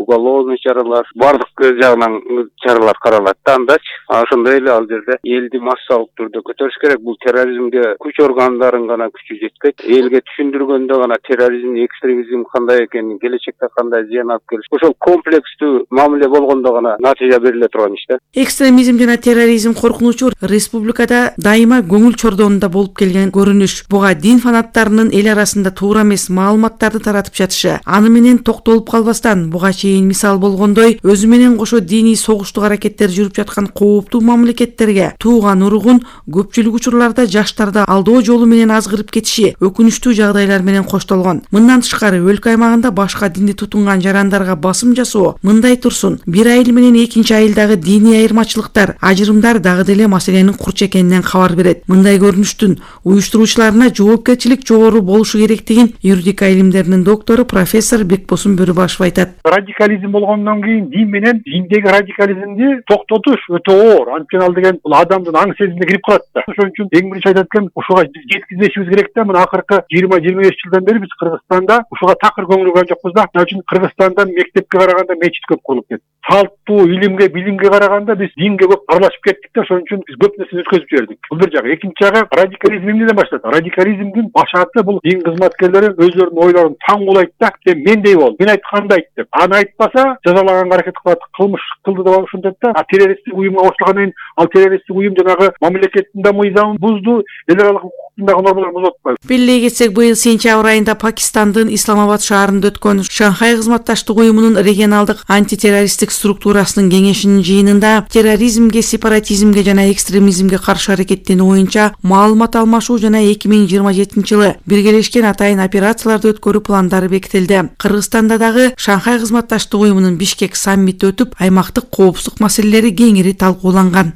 уголовный чаралар, бардык жагынан чаралар каралат да андачы. Ошондой эле ал жерде элди массалык түрдө көтөрүш керек. Бул терроризмге күч органдарын гана күчү жетпейт. Элге түшүндүргөндө гана терроризм, экстремизм кандай экенин, келечекте кандай зыян алып келиш. Ошол комплекстүү мамиле болгондо гана натыйжа бериле турган иш да. Экстремизм жана терроризм коркунучу республикада дайыма көңүл чордонунда болуп келген көрүнүш. Буга дин фанаттарынын эл арасында туура эмес маалыматтарды таратып жатышы, аны менен токтолуп калбастан буга чейин мисал болгондой өзү менен кошо диний согуштук аракеттер жүрүп жаткан кооптуу мамлекеттерге тууган уругун көпчүлүк учурларда жаштарды алдоо жолу менен азгырып кетиши өкүнүчтүү жагдайлар менен коштолгон. Мындан тышкары өлкө аймагында башка динди тутунган жарандарга басым жасоо мындай турсун. Бир айыл менен экинчи айылдагы диний айырмачылыктар, ажырымдар дагы деле маселенин курч экенинен кабар берет. Мындай көрүнүштүн уюштуруучуларына жоопкерчилик жогору болушу керектигин юридика илимдеринин доктору профессор Бекбосун Бөрүбашев айтат. Радикализм болгондон кийин дин менен диндеги радикализмди токтотуш өтө оор. Анткени ал деген бул адамдын аң сезимине кирип калат да. Ошон үчүн эң биринчи айтат экен, ушуга биз жеткизишибиз керек да. Мына акыркы 20-25 жылдан бери биз Кыргызстанда ушуга такыр көңүл бурган жокпуз да. Ал үчүн Кыргызстанда мектепке караганда мечит көп курулуп кетти. Салттуу илимге, билимге караганда биз динге көп аралашып кеттик да. Ошон үчүн биз көп нерсени өткөзүп жибердик. Бул бир жагы. Экинчи жагы радикализм эмнеден башталат? Радикализмдин башаты бул дин кызматкерлери өзлөрүнүн ойлорун таң улайт да. Сен мендей бол, мен айтканды айт деп. Аны айтпаса жазалаганга аракет кылат, кылмыш кылды деп ушинтет да. Террористтик уюмга кошулгандан кийин ал террористтик уюм жанагы мамлекеттин да мыйзамын бузду, эл аралык укуктундагы нормаларды бузуп атпайбы. Белгилей кетсек, быйыл сентябрь айында Пакистандын Исламабад шаарында өткөн Шанхай кызматташтык уюмунун регионалдык антитеррористтик структурасынын кеңешинин жыйынында терроризмге, сепаратизмге жана экстремизмге каршы аракеттенүү боюнча маалымат алмашуу жана 2027-жылы биргелешкен атайын операцияларды өткөрүү пландары бекитилди. Кыргызстанда дагы Шанхай кызматташтык уюмунун Бишкек саммити өтүп, аймактык коопсуздук маселелери кеңири талкууланган.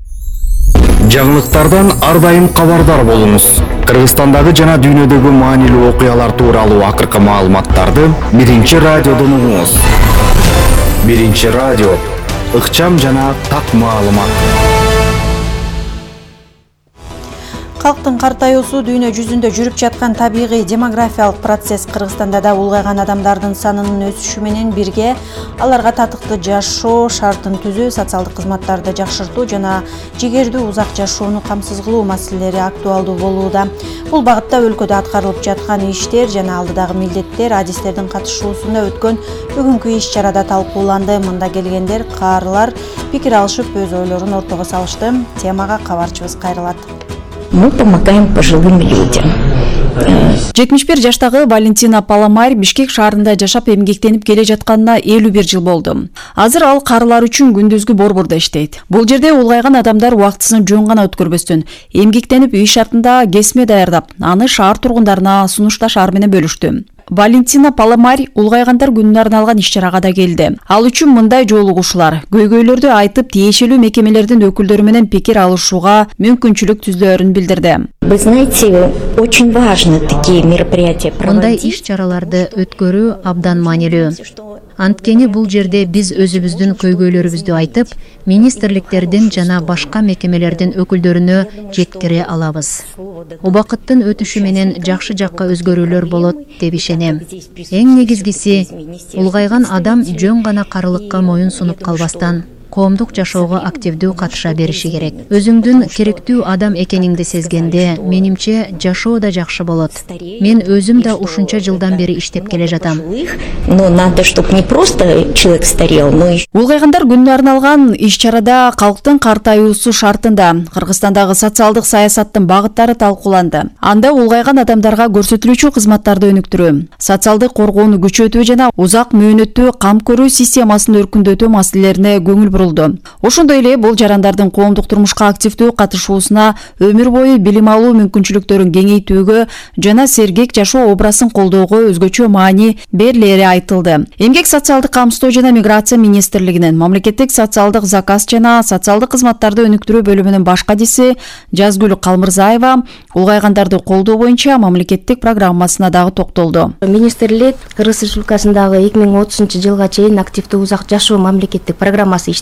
Жаңылыктардан ар дайым кабардар болуңуз. Кыргызстандагы жана дүйнөдөгү маанилүү окуялар тууралуу акыркы маалыматтарды Биринчи радиодон угуңуз. Биринчи радио, ыкчам жана так маалымат. Калктын картаюусу дүйнө жүзүндө жүрүп жаткан табигый демографиялык процесс. Кыргызстанда да улгайган адамдардын санынын өсүшү менен бирге аларга татыктуу жашоо шартын түзүү, социалдык кызматтарды жакшыртуу жана жигердүү узак жашоону камсыз кылуу маселелери актуалдуу болууда. Бул багытта өлкөдө аткарылып жаткан иштер жана алдыдагы милдеттер адистердин катышуусунда өткөн бүгүнкү иш-чарада талкууланды. Мында келгендер, каарылар пикир алышып өз ойлорун ортого салышты. Темага кабарчыбыз кайрылат. Мы помогаем пожилым людям. 71 жаштагы Валентина Паламарь Бишкек шаарында жашап эмгектенип келе жатканына 51 жыл болду. Азыр ал карылар үчүн күндүзгү борбордо иштейт. Бул жерде улгайган адамдар убактысын жөн гана өткөрбөстөн, эмгектенип үй шартында кесме даярдап, аны шаар тургундарына сунушташаар менен бөлүштү. Валентина Паламарь улгайгандар күнүнө арналган иш-чарага да келди. Ал үчүн мындай жолугушуулар, көйгөйлөрдү айтып, тиешелүү мекемелердин өкүлдөрү менен пикир алышууга мүмкүнчүлүк түздөрүн билдирди. Вы знаете, очень важно такие мероприятия проводить. Мындай иш-чараларды өткөрүү абдан маанилүү. Анткени бул жерде биз өзүбүздүн көйгөйлөрүбүздү айтып, министрликтердин жана башка мекемелердин өкүлдөрүнө жеткире алабыз. Убакыттын өтүшү менен жакшы жакка өзгөрүүлөр болот деп ишенем. Эң негизгиси, улгайган адам жөн гана карылыкка моюн сунуп калбастан, коомдук жашоого активдүү катыша бериши керек. Өзүңдүн керектүү адам экениңди сезгенде, менимче жашоо да жакшы болот. Мен өзүм да ушунча жылдан бери иштеп келе жатам. Но надо, чтобы не просто человек старел, но и... Улгайгандар күнүнө арналган иш-чарада калктын картаюусу шартында Кыргызстандагы социалдык саясаттын багыттары талкууланды. Анда улгайган адамдарга көрсөтүлүүчү кызматтарды өнүктүрүү, социалдык коргоону күчөтүү жана узак мөөнөттүү кам көрүү системасын өркүндөтүү маселелерине көңүл Ошондой эле бул жарандардын коомдук турмушка активдүү катышуусуна, өмүр бою билим алуу мүмкүнчүлүктөрүн кеңейтүүгө жана сергек жашоо образын колдоого өзгөчө маани берилери айтылды. Эмгек социалдык камсыздоо жана миграция министрлигинин мамлекеттик социалдык заказ жана социалдык кызматтарды өнүктүрүү бөлүмүнүн баш кадиси Жазгүл Калмырзаева улгайгандарды колдоо боюнча мамлекеттик программасына дагы токтолду. Министрлик Кыргыз Республикасындагы 2030 жылга чейин активдүү узак жашоо мамлекеттик программасы иштеп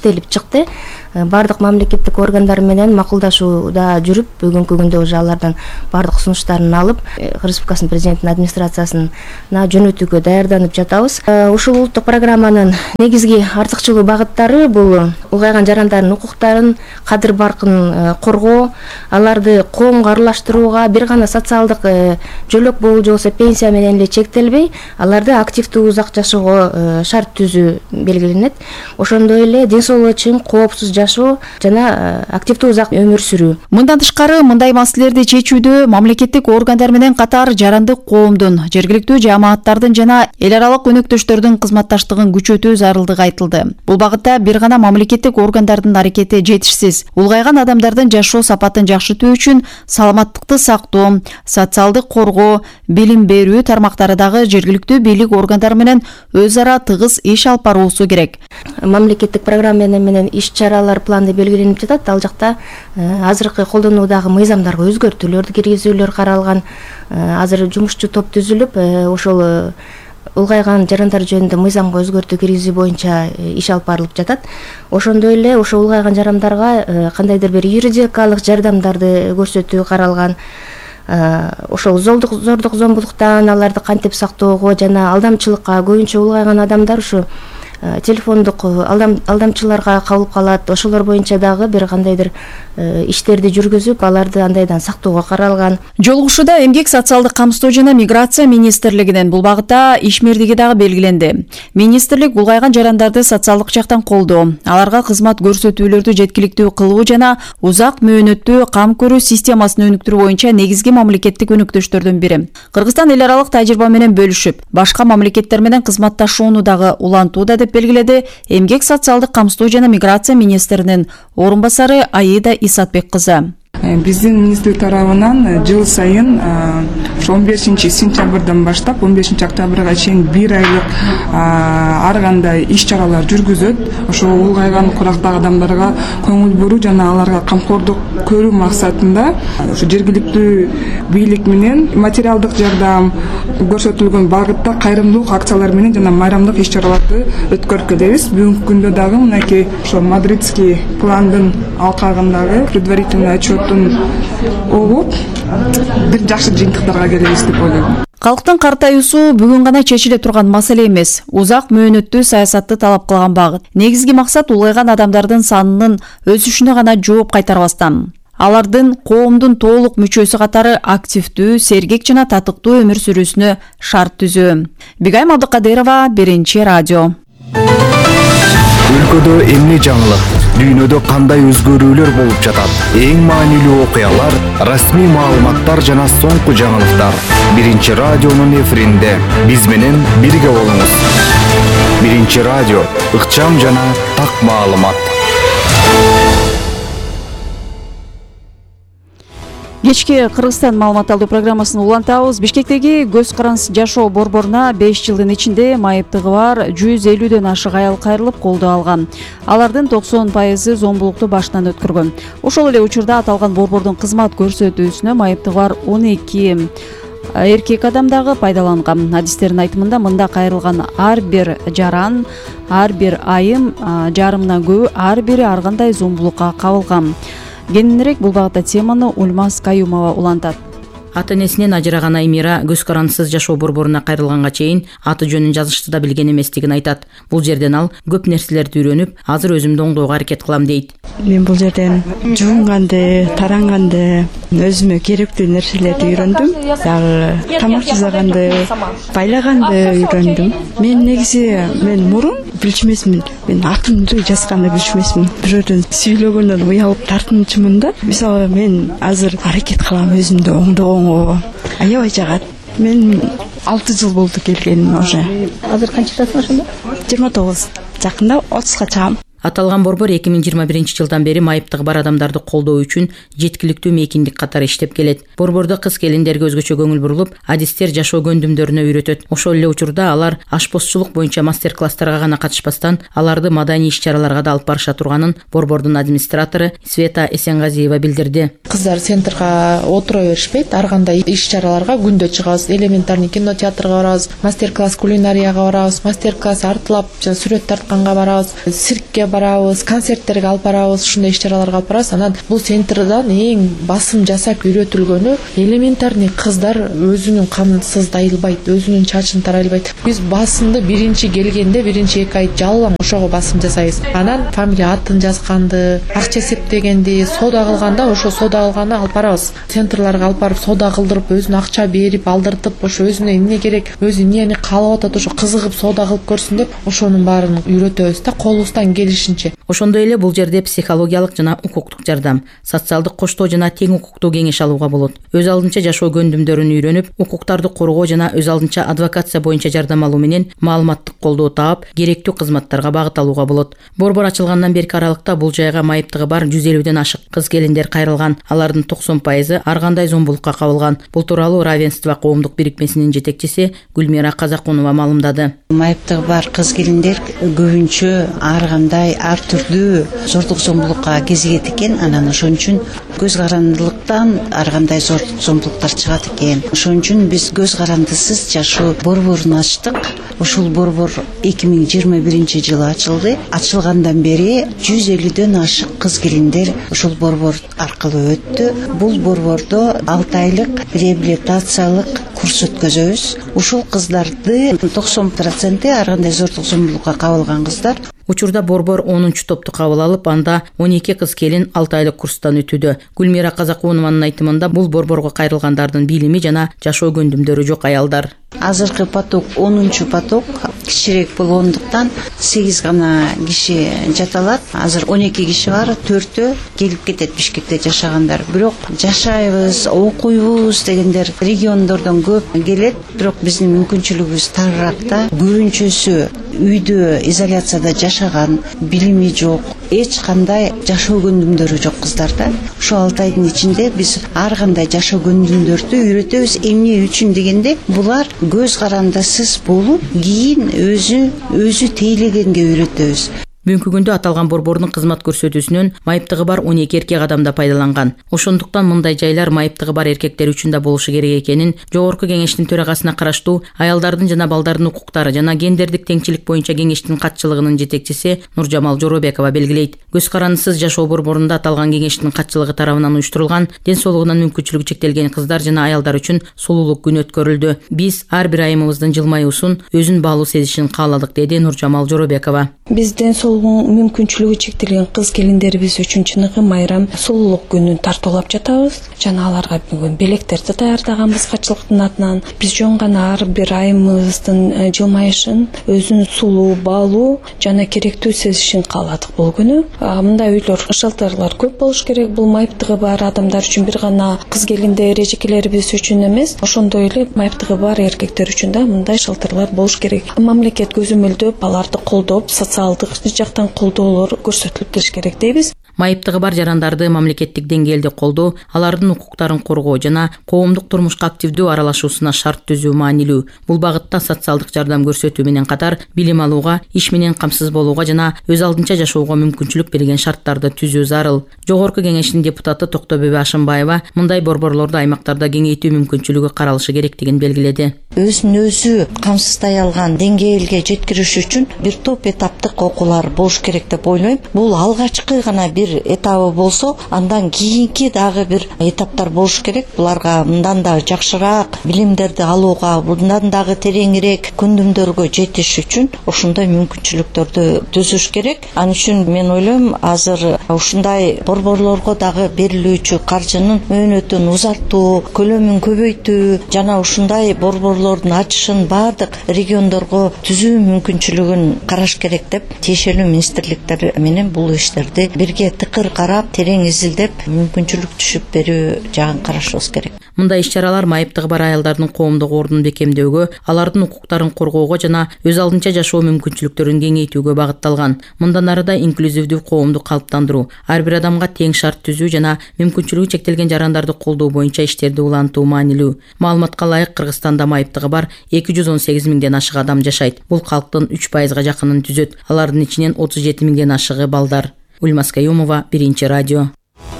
чектелип чыкты. Бардык мамлекеттик органдар менен макулдашууда жүрүп, бүгүнкү күндө уже алардан бардык сунуштарын алып, Кыргыз Республикасынын президентинин администрациясына жөнөтүүгө даярданып жатабыз. Ушул улуттук программанын негизги артыкчылык багыттары бул улгайган жарандардын укуктарын, кадыр баркын коргоо, аларды коомго аралаштырууга, бир гана социалдык жөлөк болуу же болбосо пенсия менен эле чектелбей, аларды активдүү узак жашоого шарт түзүү белгиленет. Ошондой эле ден соолугу үчүн коопсуз жашоо жана активдүү узак өмүр сүрүү. Мындан тышкары мындай маселелерди чечүүдө мамлекеттик органдар менен катар жарандык коомдун, жергиликтүү жамааттардын жана эл аралык өнөктөштөрдүн кызматташтыгын күчөтүү зарылдыгы айтылды. Бул багытта бир гана мамлекеттик органдардын аракети жетишсиз. Улгайган адамдардын жашоо сапатын жакшыртуу үчүн саламаттыкты сактоо, социалдык коргоо, билим берүү тармактары дагы жергиликтүү бийлик органдары менен өз ара тыгыз иш алып баруусу керек. Мамлекеттик программа менен иш чаралар планы белгиленип жатат. Ал жакта азыркы колдонуудагы мыйзамдарга өзгөртүүлөрдү киргизүүлөр каралган. Азыр жумушчу топ түзүлүп, ошол улгайган жарандар жөнүндө мыйзамга өзгөртүү киргизүү боюнча иш алып барылып жатат. Ошондой эле ошо улгайган жарандарга кандайдыр бир юридикалык жардамдарды көрсөтүү каралган. Ошол зордук зомбулуктан аларды кантип сактоого жана алдамчылыкка көбүнчө улгайган адамдар ушу телефондук алдамчыларга кабылып калат. Ошолор боюнча дагы бир кандайдыр иштерди жүргүзүп, аларды андайдан сактоого каралган. Жолугушууда эмгек социалдык камсыздоо жана миграция министрлигинин бул багытта ишмердиги дагы белгиленди. Министрлик улгайган жарандарды социалдык жактан колдоо, аларга кызмат көрсөтүүлөрдү жеткиликтүү кылуу жана узак мөөнөттүү кам көрүү системасын өнүктүрүү боюнча негизги мамлекеттик өнөктөштөрдүн бири. Кыргызстан эл аралык тажрыйба менен бөлүшүп, башка мамлекеттер менен кызматташууну дагы улантууда деп белгиледи эмгек социалдык камсыздоо жана миграция министринин орун-басары Аида Исатбек кызы. Биздин министрлик тарабынан жыл сайын 15-сентябрдан баштап 15-октябрга чейин 1 айлык ар кандай иш чаралар жүргүзөт. Ошо улгайган курактагы адамдарга көңүл буруу жана аларга камкордук көрүү максатында ошо жергиликтүү бийлик менен материалдык жардам көрсөтүлгөн багытта кайрымдуулук акциялар менен жана майрамдык иш чараларды өткөрүп келебиз. Бүгүнкү күндө дагы мынакей ошо мадридский пландын алкагындагы предварительный отчет олуп бир жакшы жыйынтыктарга келебиз деп ойлойм. Калктын картаюусу бүгүн гана чечиле турган маселе эмес, узак мөөнөттүү саясатты талап кылган багыт. Негизги максат улгайган адамдардын санынын өсүшүнө гана жооп кайтарбастан, алардын коомдун толук мүчөсү катары активдүү, сергек жана татыктуу өмүр сүрүүсүнө шарт түзүү. Бигайым Абдыкадырова, Биринчи радио. Өлкөдө эмне жаңылык, дүйнөдө кандай өзгөрүүлөр болуп жатат? Эң маанилүү окуялар, расмий маалыматтар жана соңку жаңылыктар. Биринчи радионун эфиринде биз менен бирге болуңуз. Биринчи радио, ыкчам жана так маалымат. Кечки Кыргызстан маалымат алуу программасын улантабыз. Бишкектеги көз карансыз жашоо борборуна 5 жылдын ичинде майыптыгы бар 150дөн ашык аял кайрылып колдоо алган. Алардын 90% зомбулукту башынан өткөргөн. Ошол эле учурда аталган борбордун кызмат көрсөтүүсүнө майыптыгы бар 12 эркек адам дагы пайдаланган. Адистердин айтымында мында кайрылган ар бир жаран, ар бир айым жарымынан көбү ар бири ар кандай зомбулукка кабылган. Кененирээк бул багытта теманы Ульмаз Каюмова улантат. Ата-энесинен ажыраган Аймира көз карансыз жашоо борборуна кайрылганга чейин аты жөнүн жазышты да билген эместигин айтат. Бул жерден ал көп нерселерди үйрөнүп, азыр өзүмдү оңдоого аракет кылам дейт. Мен бул жерден жуунганды, таранганды, өзүмө керектүү нерселерди үйрөндүм. Дагы тамак жасаганды, байлаганды үйрөндүм. Мен негизи мурун билчүмесмин. Мен атымды жазганды билчүмесмин. Бирөөдөн сүйлөгөндөн уялып тартынчумун да. Мисалы мен азыр аракет кылам өзүмдү оңдогонго. Аябай жагат. Мен 6 жыл болду келгениме уже. Азыр канчадасың ошондо? 29. Жакында 30га чыгам. Аталган борбор 2021 жылдан бери майыптыгы бар адамдарды колдоо үчүн жеткиликтүү мейкиндик катары иштеп келет. Борбордо кыз келиндерге өзгөчө көңүл бурулуп, адистер жашоо көндүмдөрүнө үйрөтөт. Ошол эле учурда алар ашпозчулук боюнча мастер-класстарга гана катышпастан, аларды маданий иш-чараларга да алып барыша турганын борбордун администратору Света Эсенгазиева билдирди. Кыздар центрга отура беришпейт, ар кандай иш-чараларга күндө чыгабыз, элементарный кинотеатрга барабыз, мастер-класс кулинарияга барабыз, мастер-класс артылап сүрөт тартканга барабыз, циркке барабыз, концерттерге алып барабыз, ушундай иш-чараларга алып барабыз. Анан бул центрдан эң басым жасап үйрөтүлгөнү элементарный кыздар өзүнүн канын сыздайлбайт, өзүнүн чачын тарайлбайт. Биз басымды биринчи келгенде, биринчи 2 ай жалаң ошого басым жасайбыз. Анан фамилия атын жазганды, акча эсептегенди, соода кылганда ошо соода кылганды алып барабыз. Центрларга алып барып соода кылдырып, өзүнө акча берип, алдыртып, ошо өзүнө эмне керек, өзү эмнени каалап атат, ошо кызыгып соода кылып көрсүн деп, ошонун баарын үйрөтөбүз да, колубуздан келишинче. Ошондой эле бул жерде психологиялык жана укуктук жардам, социалдык коштоо жана тең укуктуу кеңеш алууга болот. Өз алдынча жашоо көндүмдөрүн үйрөнүп, укуктарды коргоо жана өз алдынча адвокация боюнча жардам алуу менен маалыматтык колдоо таап, керектүү кызматтарга багыт алууга болот. Борбор ачылгандан берки аралыкта бул жайга майыптыгы бар 150ден ашык кыз-келиндер кайрылган. Алардын 90% ар кандай зомбулукка кабылган. Бул тууралуу Равенство коомдук бирикмесинин жетекчиси Гүлмира Казакунова маалымдады. Майыптыгы бар кыз-келиндер көбүнчө ар кандай ар түрдүү зордук зомбулукка кезигет экен. Анан ошон үчүн көз карандылыктан ар кандай зордук зомбулуктар чыгат экен. Ошон үчүн биз көз карандысыз жашоо борборун ачтык. Ушул борбор 2021 жылы ачылды. Ачылгандан бери 150ден ашык кыз-келиндер ушул борбор аркылуу өттү. Бул борбордо 6 айлык реабилитациялык курс өткөзөбүз. Ушул кыздарды 90% ар кандай зордук зомбулукка кабылган кыздар. Учурда борбор 10-чу топту кабыл алып, анда 12 кыз-келин 6 айлык курстан өтүүдө. Гүлмира Казакунованын айтымында бул борборго кайрылгандардын билими жана жашоо көндүмдөрү жок аялдар. Азыркы поток 10-чу поток кичирээк болгондуктан 8 гана киши жаталат. Азыр 12 киши бар, 4-өө келип кетет Бишкекте жашагандар. Бирок жашайбыз, окуйбуз дегендер региондордон көп келет, бирок биздин мүмкүнчүлүгүбүз тарыракта. Көбүнчөсү үйдө изоляцияда жашаган, билими жок, эч кандай жашоо көндүмдөрү жок кыздарда. Ошо 6 айдын ичинде биз ар кандай жашоо көндүмдөрдү үйрөтөбүз. Эмне үчүн дегенде, булар көз карандысыз болуп, кийин өзү тейлегенге үйрөтөбүз. Бүгүнкү күндө аталган борбордун кызмат көрсөтүүсүнөн майыптыгы бар 12 эркек адам да пайдаланган. Ошондуктан мындай жайлар майыптыгы бар эркектер үчүн да болушу керек экенин Жогорку кеңештин төрагасына караштуу аялдардын жана балдардын укуктары жана гендердик теңчилик боюнча кеңештин катчылыгынын жетекчиси Нуржамал Жоробекова белгилейт. Көз карандысыз жашоо борборунда аталган кеңештин катчылыгы тарабынан уюштурулган ден соолугунан мүмкүнчүлүгү чектелген кыздар жана аялдар үчүн сулуулук күнү өткөрүлдү. Биз ар бир айымыбыздын жылмаюусун, өзүн баалуу сезишин кааладык, деди Нуржамал Жоробекова. Биз ден мүмкүнчүлүгү чектелген кыз-келиндерибиз үчүн чыныгы майрам сулуулук күнүн тартуулап жатабыз. Жана аларга бүгүн белектерди даярдаганбыз катчылыктын атынан. Биз жөн гана ар бир айымыбыздын жылмайышын, өзүн сулуу, баалуу жана керектүү сезишин кааладык бул күнү. Мындай үйлөр, шелтерлер көп болуш керек. Бул майыптыгы бар адамдар үчүн бир гана кыз-келиндер, эжекелерибиз үчүн эмес, ошондой эле майыптыгы бар эркектер үчүн да мындай шелтерлер болуш керек. Мамлекет көзөмөлдөп, аларды колдоп, социалдык жактан колдоолор көрсөтүлүп келиш керек дейбиз. Майыптыгы бар жарандарды мамлекеттик деңгээлде колдоо, алардын укуктарын коргоо жана коомдук турмушка активдүү аралашуусуна шарт түзүү маанилүү. Бул багытта социалдык жардам көрсөтүү менен катар билим алууга, иш менен камсыз болууга жана өз алдынча жашоого мүмкүнчүлүк берген шарттарды түзүү зарыл. Жогорку кеңештин депутаты Токтобөбө Ашымбаева мындай борборлорду аймактарда кеңейтүү мүмкүнчүлүгү каралышы керектигин белгиледи. Өзүн өзү камсыздай алган деңгээлге жеткириш үчүн бир топ этаптык окуулар болуш керек деп ойлойм. Бул алгачкы гана бир этабы болсо, андан кийинки дагы бир этаптар болуш керек. Буларга мындан да жакшыраак билимдерди алууга, мындан дагы тереңирээк көндүмдөргө жетиш үчүн ошондой мүмкүнчүлүктөрдү түзүш керек. Ал үчүн мен ойлойм, азыр ушундай борборлорго дагы берилүүчү каржынын мөөнөтүн узартуу, көлөмүн көбөйтүү жана ушундай борборлордун ачышын бардык региондорго түзүү мүмкүнчүлүгүн караш керек деп тиешелүү министрликтер менен бул иштерди бирге тыкыр карап, терең изилдеп, мүмкүнчүлүк түшүп берүү жагын карашыбыз керек. Мындай иш-чаралар майыптыгы бар аялдардын коомдук ордун бекемдөөгө, алардын укуктарын коргоого жана өз алдынча жашоо мүмкүнчүлүктөрүн кеңейтүүгө багытталган. Мындан ары да инклюзивдүү коомду калыптандыруу, ар бир адамга тең шарт түзүү жана мүмкүнчүлүгү чектелген жарандарды колдоо боюнча иштерди улантуу маанилүү. Маалыматка ылайык Кыргызстанда майыптыгы бар 218 миңден ашык адам жашайт. Бул калктын 3%га жакынын түзөт. Алардын ичинен 37 миңден ашыгы балдар. Ульмас Каюмова, Биринчи радио.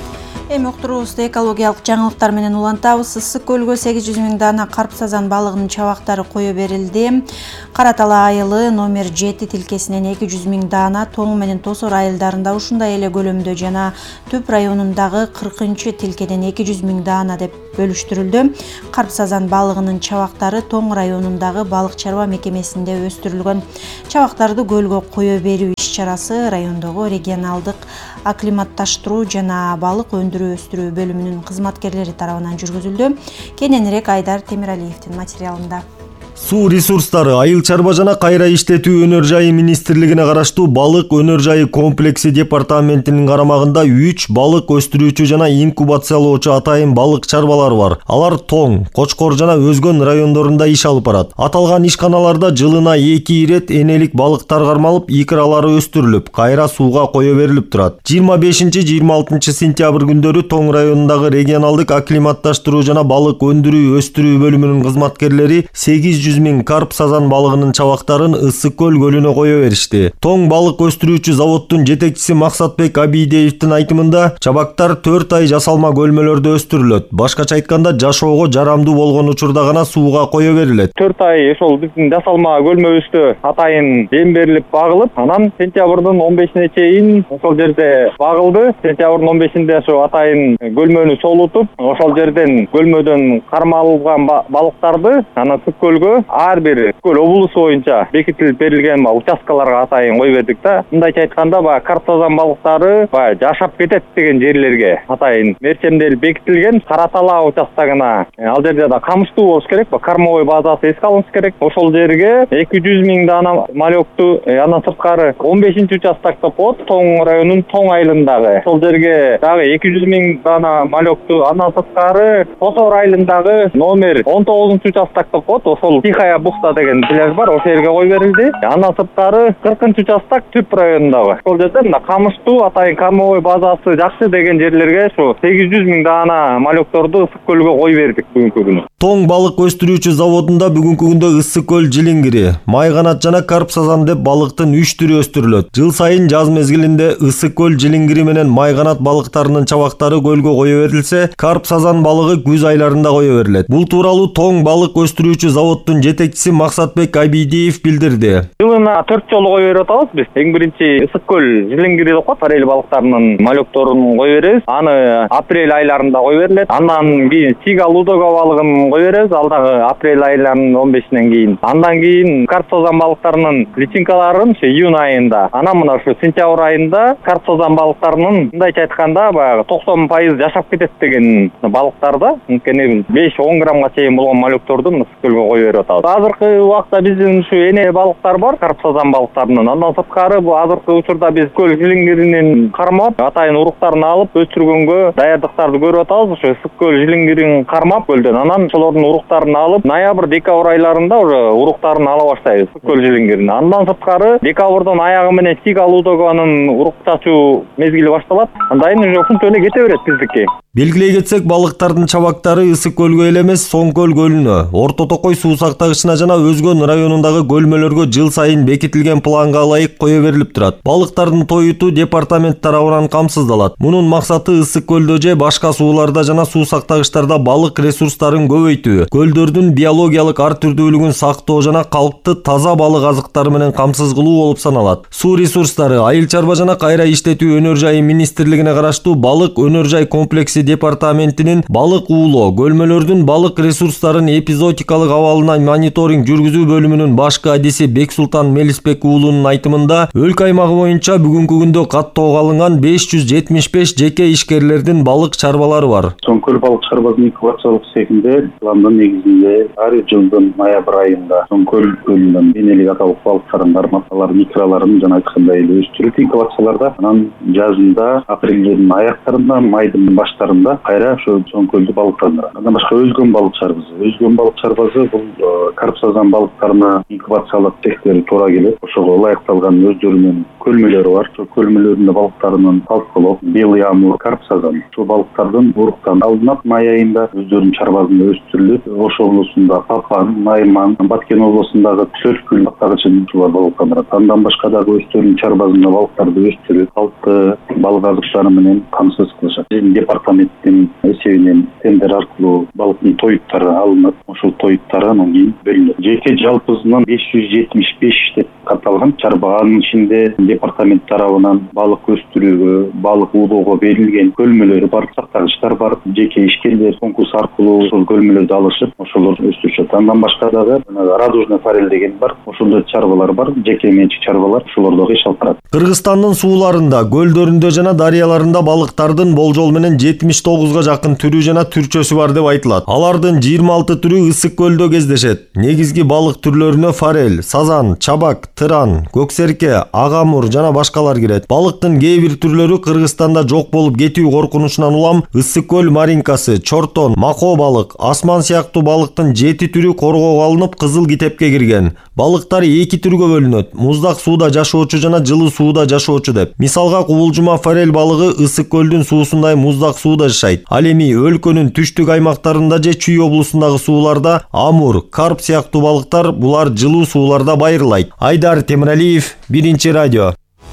Эми уктуруубузду экологиялык жаңылыктар менен улантабыз. Ысык көлгө 800 000 дана карп сазан балыгынын чабактары кое берилди. Кара Тала айылы номер 7 тилкесинен 200 000 дана, Тоң менен Тосор айылдарында ушундай эле көлөмдө жана Төп районундагы 40 тилкеден 200 000 дана деп бөлүштүрүлдү. Карп сазан балыгынын чабактары Тоң районундагы балык чарба мекемесинде өстүрүлгөн. Чабактарды көлгө кое берүү иш-чарасы райондогу регионалдык акклиматташтыруу жана балык өндүрүү-өстүрүү бөлүмүнүн кызматкерлери тарабынан жүргүзүлдү. Кененирээк Айдар Темиралиевдин материалында. Суу ресурстары айыл чарба жана кайра иштетүү өнөр жайы министрлигине караштуу балык өнөр жайы комплекси департаментинин карамагында 3 балык өстүрүүчү жана инкубациялоочу атайын балык чарбалар бар. Алар Тоң, Кочкор жана Өзгөн райондорунда иш алып барат. Аталган ишканаларда жылына 2 ирет энелик балыктар кармалып, икралары өстүрүлүп, кайра сууга кое берилип турат. 25-26 сентябрь күндөрү Тоң районундагы регионалдык акклиматташтыруу жана балык өндүрүү-өстүрүү бөлүмүнүн кызматкерлери 800 000 карп сазан балыгынын чабактарын Ысык көл көлүнө кое беришти. Тоң балык өстүрүүчү заводдун жетекчиси Максатбек Абийдеевдин айтымында, чабактар 4 ай жасалма көлмөлөрдө өстүрүлөт. Башкача айтканда, жашоого жарамдуу болгон учурда гана сууга кое берилет. 4 ай ошол биздин жасалма көлмөбүздө атайын дем берилип багылып, анан сентябрдын 15-ине чейин ошол жерде багылды. Сентябрдын 15-инде ошо атайын көлмөнү солутуп, ошол жерден көлмөдөн кармалган балыктарды анан Ысык көлгө ар бир көл облусу боюнча бекитилип берилген участкаларга атайын кой бердик да. Мындайча айтканда, карп сазан балыктары жашап кетет деген жерлерге атайын мерчемделип бекитилген. Кара Тала участогуна ал жерде да камыштуу болуш керек, кормовой базасы эске алыныш керек. Ошол жерге 200 000 дана малекту, андан сырткары 15-участокто под Тоң районунун Тоң айылындагы ошол жерге дагы 200 000 дана малекту, андан сырткары Тосор айылындагы номер 19-участокто под ошол Тихая бухта деген пляж бар, ошол жерге кой берилди. Андан сырткары 40-участок Төп районундагы ошол жерде мына камыштуу атайын кормовой базасы жакшы деген жерлерге ушу 800 000 дана малектторду Ысык көлгө кой бердик бүгүнкү күнү. Тоң балык өстүрүүчү заводунда бүгүнкү күндө Ысык көл жилингири, майганат жана карп сазан деп балыктын 3 түрү өстүрүлөт. Жыл сайын жаз мезгилинде Ысык көл жилингири менен майганат балыктарынын чабактары көлгө кое берилсе, карп сазан балыгы күз айларында кое берилет. Бул тууралуу Тоң балык өстүрүүчү заводдун жетекчиси Максатбек Абийдеев билдирди. Жылына 4 жолу кой берип атабыз биз. Эң биринчи Ысык көл жилингири деп коет, форель балыктарынын малектторун кой беребиз. Аны апрель айларында кой берилет. Андан кийин Сига Лудога балыгын кой беребиз, ал дагы апрель айларынын 15-инен кийин. Андан кийин карп сазан балыктарынын личинкаларын июнь айында. Анан мына ушу сентябрь айында карп сазан балыктарынын мындайча айтканда баягы 90% жашап кетет деген балыктарда, анткени 5-10 граммга чейин болгон малектторду Ысык көлгө кой берип атабыз. Азыркы убакта биздин ушу эне балыктар бар, карп сазан балыктарынын. Андан сырткары бу азыркы учурда биз көл жилингиринин кармап, атайын уруктарын алып өстүргөнгө даярдыктарды көрүп атабыз. Ошо Ысык көл жилингирин кармап көлдөн, анан ошолордун уруктарын алып, ноябрь-декабрь айларында уже уруктарын ала баштайбыз Ысык көл жилингирин. Андан сырткары декабрдын аягы менен Сига Лудоганын урук чачуу мезгили башталат. Андан кийин уже ушунча эле кете берет биздики. Белгилей кетсек, балыктардын чабактары Ысык көлгө эле эмес, Соң көл көлүнө, Орто Токой суу сактагычына жана Өзгөн районундагы көлмөлөргө жыл сайын бекитилген планга ылайык кое берилип турат. Балыктардын тоюту департамент тарабынан камсыздалат. Мунун максаты Ысык көлдө же башка сууларда жана суу сактагычтарда балык ресурстарын көбөйтүү, көлдөрдүн биологиялык ар түрдүүлүгүн сактоо жана калкты таза балык азыктары менен камсыз кылуу болуп саналат. Суу ресурстары айыл чарба жана кайра иштетүү өнөр жайы министрлигине караштуу балык өнөр жай комплекси департаментинин балык уулоо, көлмөлөрдүн балык ресурстарын эпизотикалык абалына мониторинг жүргүзүү бөлүмүнүн башкы адиси Бексултан Мелисбек уулунун айтымында, өлкө аймагы боюнча бүгүнкү күндө каттоого алынган 575 жеке ишкерлердин балык чарбалары бар. Соң көл балык чарбасынын инкубациялык цехинде пландын негизинде ар жылдын ноябрь айында Соң көл көлүнөн энелик аталык балыктарын кармап, алардын икраларын жана айткандай эле өстүрүп инкубацияларда, анан жазында апрелдин аяктарында, майдын баштарында кайра ошо Соң көлдү балыктандырат. Андан башка Өзгөн балык чарбасы. Өзгөн балык чарбасы бул карп сазан балыктарына инкубациялык цехтери туура келет. Ошого ылайыкталган өздөрүнүн көлмөлөрү бар. Ошол көлмөлөрүндө балыктардын толколок, белый амур, карп, сазан. Ошол балыктардын уруктан алынып, май айында өздөрүнүн чарбасында өстүрүлүп, Ош облусунда Папан, Найман, Баткен облусундагы Сөлкүл бактагычын ушулар балыктандырат. Андан башка дагы өздөрүнүн чарбасында балыктарды өстүрүп, калкты балык азыктары менен камсыз кылышат. Департаменттин эсебинен тендер аркылуу балыктын тоюттары алынып, ошол тоюттар анан кийин бөлүнөт. Жеке жалпысынан 575 деп катталган чарба. Анын ичинде департамент тарабынан балык өстүрүүгө, балык уулоого берилген көлмөлөр бар, сактагычтар бар. Жеке ишкерлер конкурс аркылуу ошол көлмөлөрдү алышып, ошолор өстүрүшөт. Андан башка дагы радужный форель деген бар. Ошондой чарбалар бар, жеке менчик чарбалар, ошолор дагы иш алып барат. Кыргызстандын сууларында, көлдөрүндө жана дарыяларында балыктардын болжол менен 79га жакын түрү жана түрчөсү бар деп айтылат. Алардын 26 түрү ысык көлдө кездешет. Негизги балык түрлөрүнө форель, сазан, чабак, тыран, көксерке, агамур жана башкалар кирет. Балыктын кээ бир түрлөрү Кыргызстанда жок болуп кетүү коркунучунан улам ысык көл маринкасы, чортон, мако балык, асман сыяктуу балыктын 7 түрү коргоого алынып кызыл китепке кирген. Балыктар 2 түргө бөлүнөт: муздак сууда жашоочу жана жылы сууда жашоочу деп. Мисалга кубулжума форель балыгы ысык көлдүн суусундай муздак сууда жашайт. Ал эми өлкөнүн түштүк аймактарында же Чүй облусундагы сууларда амур, карп сыяктуу балыктар булар жылуу сууларда байырылайт. Айдар Темиралиев, Биринчи радио.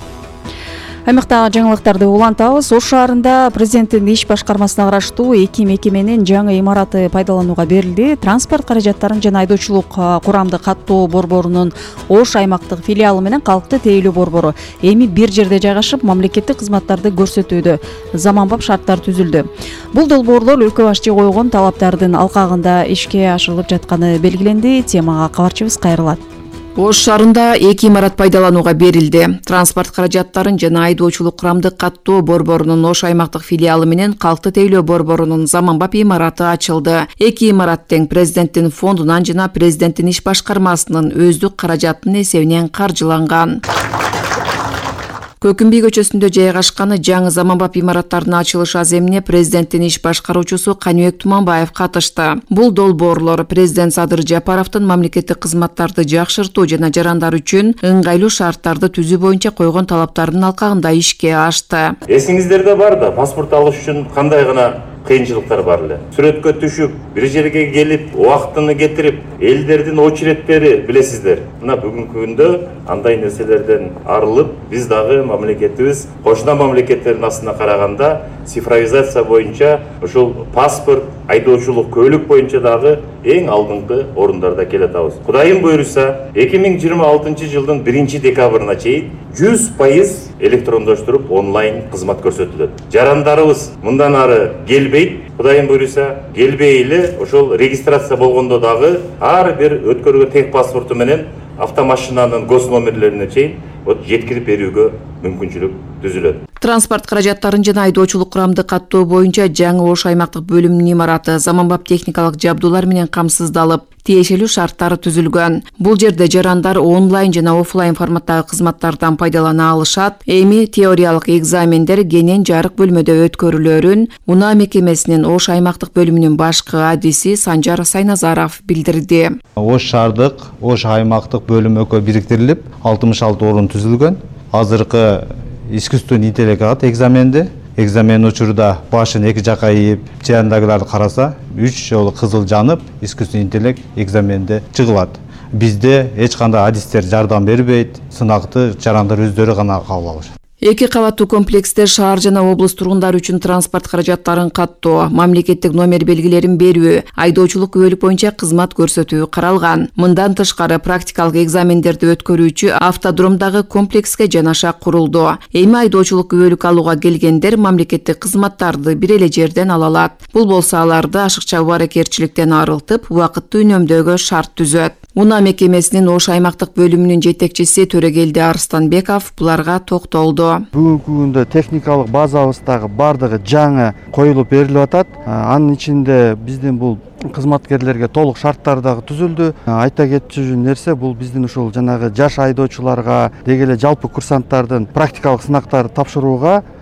Аймактагы жаңылыктарды улантабыз. Ош шаарында президенттин иш башкармасына караштуу 2 мекеменин жаңы имараты пайдаланууга берилди. Транспорт каражаттарын жана айдоочулук курамды каттоо борборунун Ош аймактык филиалы менен калкты тейлөө борбору эми бир жерде жайгашып, мамлекеттик кызматтарды көрсөтүүдө заманбап шарттар түзүлдү. Бул долбоорлор өлкө башчы койгон талаптардын алкагында ишке ашырылып жатканы белгиленди. Темага кабарчыбыз кайрылат. Ош шаарында 2 имарат пайдаланууга берилди. Транспорт каражаттарын жана айдоочулук курамды каттоо борборунун Ош аймактык филиалы менен калкты тейлөө борборунун заманбап имараты ачылды. 2 имарат тең президенттин фондунан жана президенттин иш башкармасынын өздүк каражатынын эсебинен каржыланган. Көкүмбүй көчөсүндө жайгашканы жаңы заманбап имараттардын ачылыш аземине президенттин иш башкаруучусу Каныбек Туманбаев катышты. Бул долбоорлор президент Садыр Жапаровдун мамлекеттик кызматтарды жакшыртуу жана жарандар үчүн ыңгайлуу шарттарды түзүү боюнча койгон талаптардын алкагында ишке ашты. Эсиңиздерде бар да, паспорт алыш үчүн кандай гана кыйынчылыктар бар эле. Сүрөткө түшүп, бир жерге келип, убактыны кетирип, элдердин очередтери билесиздер. Мына бүгүнкү күндө андай нерселерден арылып, биз дагы мамлекетибиз кошуна мамлекеттердин астына караганда цифровизация боюнча ушул паспорт, айдоочулук, көлүк боюнча дагы эң алдыңкы орундарда келатабыз. Кудайым буйруса, 2026 жылдын 1 декабрына чейин 100% электрондоштуруп онлайн кызмат көрсөтүлөт. Жарандарыбыз мындан ары келбейт. Кудайым буйруса, келбейли ошол регистрация болгондо дагы ар бир өткөргөн тех паспорту менен автомашинанын гос номерлерине чейин жеткирип берүүгө мүмкүнчүлүк түзүлөт. Транспорт каражаттарын жана айдоочулук курамды каттоо боюнча жаңы Ош аймактык бөлүмүнүн имараты заманбап техникалык жабдуулар менен камсыздалып, тиешелүү шарттары түзүлгөн. Бул жерде жарандар онлайн жана офлайн форматтагы кызматтардан пайдалана алышат. Эми теориялык экзамендер кенен жарык бөлмөдө өткөрүлөрүн УНА мекемесинин Ош аймактык бөлүмүнүн башкы адиси Санжар Сайназаров билдирди. Ош шаардык, Ош аймактык бөлүм экөө бириктирилип, 66 орун түзүлгөн. Азыркы искусственный интеллект экзаменди. Экзамен учурда башын эки жака ийип, жанындагыларды караса, 3 жолу кызыл жанып, искусственный интеллект экзаменде чыгылат. Бизде эч кандай адистер жардам бербейт, сынакты жарандар өздөрү гана кабыл алышат. 2 кабаттуу комплексте шаар жана облус тургундары үчүн транспорт каражаттарын каттоо, мамлекеттик номер белгилерин берүү, айдоочулук күбөлүк боюнча кызмат көрсөтүү каралган. Мындан тышкары практикалык экзамендерди өткөрүүчү автодромдагы комплекске жанаша курулду. Эми айдоочулук күбөлүк алууга келгендер мамлекеттик кызматтарды бир эле жерден ала алат. Бул болсо аларды ашыкча баракерчиликтен арылтып, убакытты үнөмдөөгө шарт түзөт. УНА мекемесинин Ош аймактык бөлүмүнүн жетекчиси Төрөгелди Арстанбеков буларга токтолду. Бүгүнкү күндө техникалык базабыздагы бардыгы жаңы коюлуп берилип атат. Анын ичинде биздин бул кызматкерлерге толук шарттар дагы түзүлдү. Айта кетчү нерсе бул биздин ушул жанагы жаш айдоочуларга, деги эле жалпы курсанттардын практикалык сынактарды тапшырууга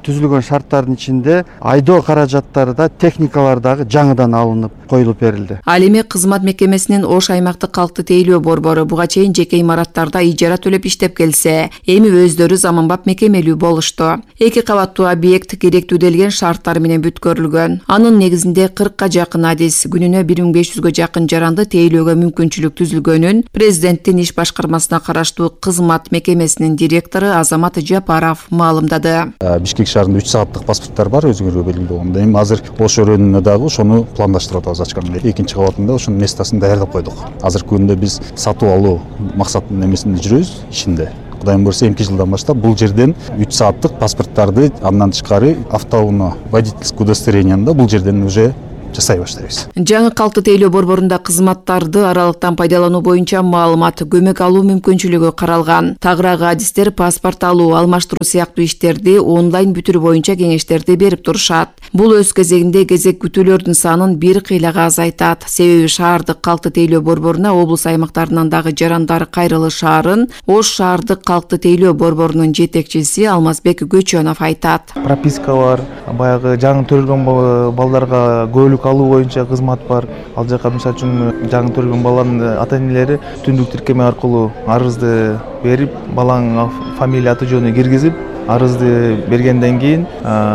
түзүлгөн шарттардын ичинде айдоо каражаттары да техникалар дагы жаңыдан алынып коюлуп берилди. Ал эми кызмат мекемесинин Ош аймактык калкты тейлөө борбору буга чейин жеке имараттарда ижара төлөп иштеп келсе, эми өздөрү заманбап мекемелүү болушту. 2 кабаттуу объект керектүү делген шарттары менен бүткөрүлгөн. Анын негизинде 40-ка жакын адис, күнүнө 1500-гө жакын жаранды тейлөөгө мүмкүнчүлүк түзүлгөнүн президенттин иш башкармасына караштуу кызмат мекемесинин директору Азамат Жапаров маалымдады. Бишкек шаарында 3 сааттык паспорттар бар, өзүңөргө белгилүү болгондой. Эми азыр Ош районуна дагы ошону пландаштырып атабыз ачканга. 2-нчи кабатында ошонун местасын даярдап койдук. Азыркы күндө биз сатып алуу максатында эмесинде жүрөбүз, ишинде. Кудайым буйрса, эмки жылдан баштап бул жерден 3 сааттык паспорттарды, андан тышкары автоунаа водительский удостоверениени да бул жерден уже жасай баштайбыз. Жаңы калкты тейлөө борборунда кызматтарды аралыктан пайдалануу боюнча маалымат, көмөк алуу мүмкүнчүлүгү каралган. Тагыраагы адистер паспорт алуу, алмаштыруу сыяктуу иштерди онлайн бүтүрүү боюнча кеңештерди берип турушат. Бул өз кезегинде кезек күтүүлөрдүн санын бир кыйлага азайтат. Себеби шаардык калкты тейлөө борборуна облус аймактарынан дагы жарандар кайрылы шаарын Ош шаардык калкты тейлөө борборунун жетекчиси Алмазбек Көчөнов айтат. Прописка бар, баягы жаңы төрөлгөн балдарга көөлүк алуу боюнча кызмат бар. Ал жака мисалы үчүн жаңы төрөлгөн баланын ата-энелери түндүк тиркеме аркылуу арызды берип, баланын фамилия аты жөнүн киргизип, арызды бергенден кийин,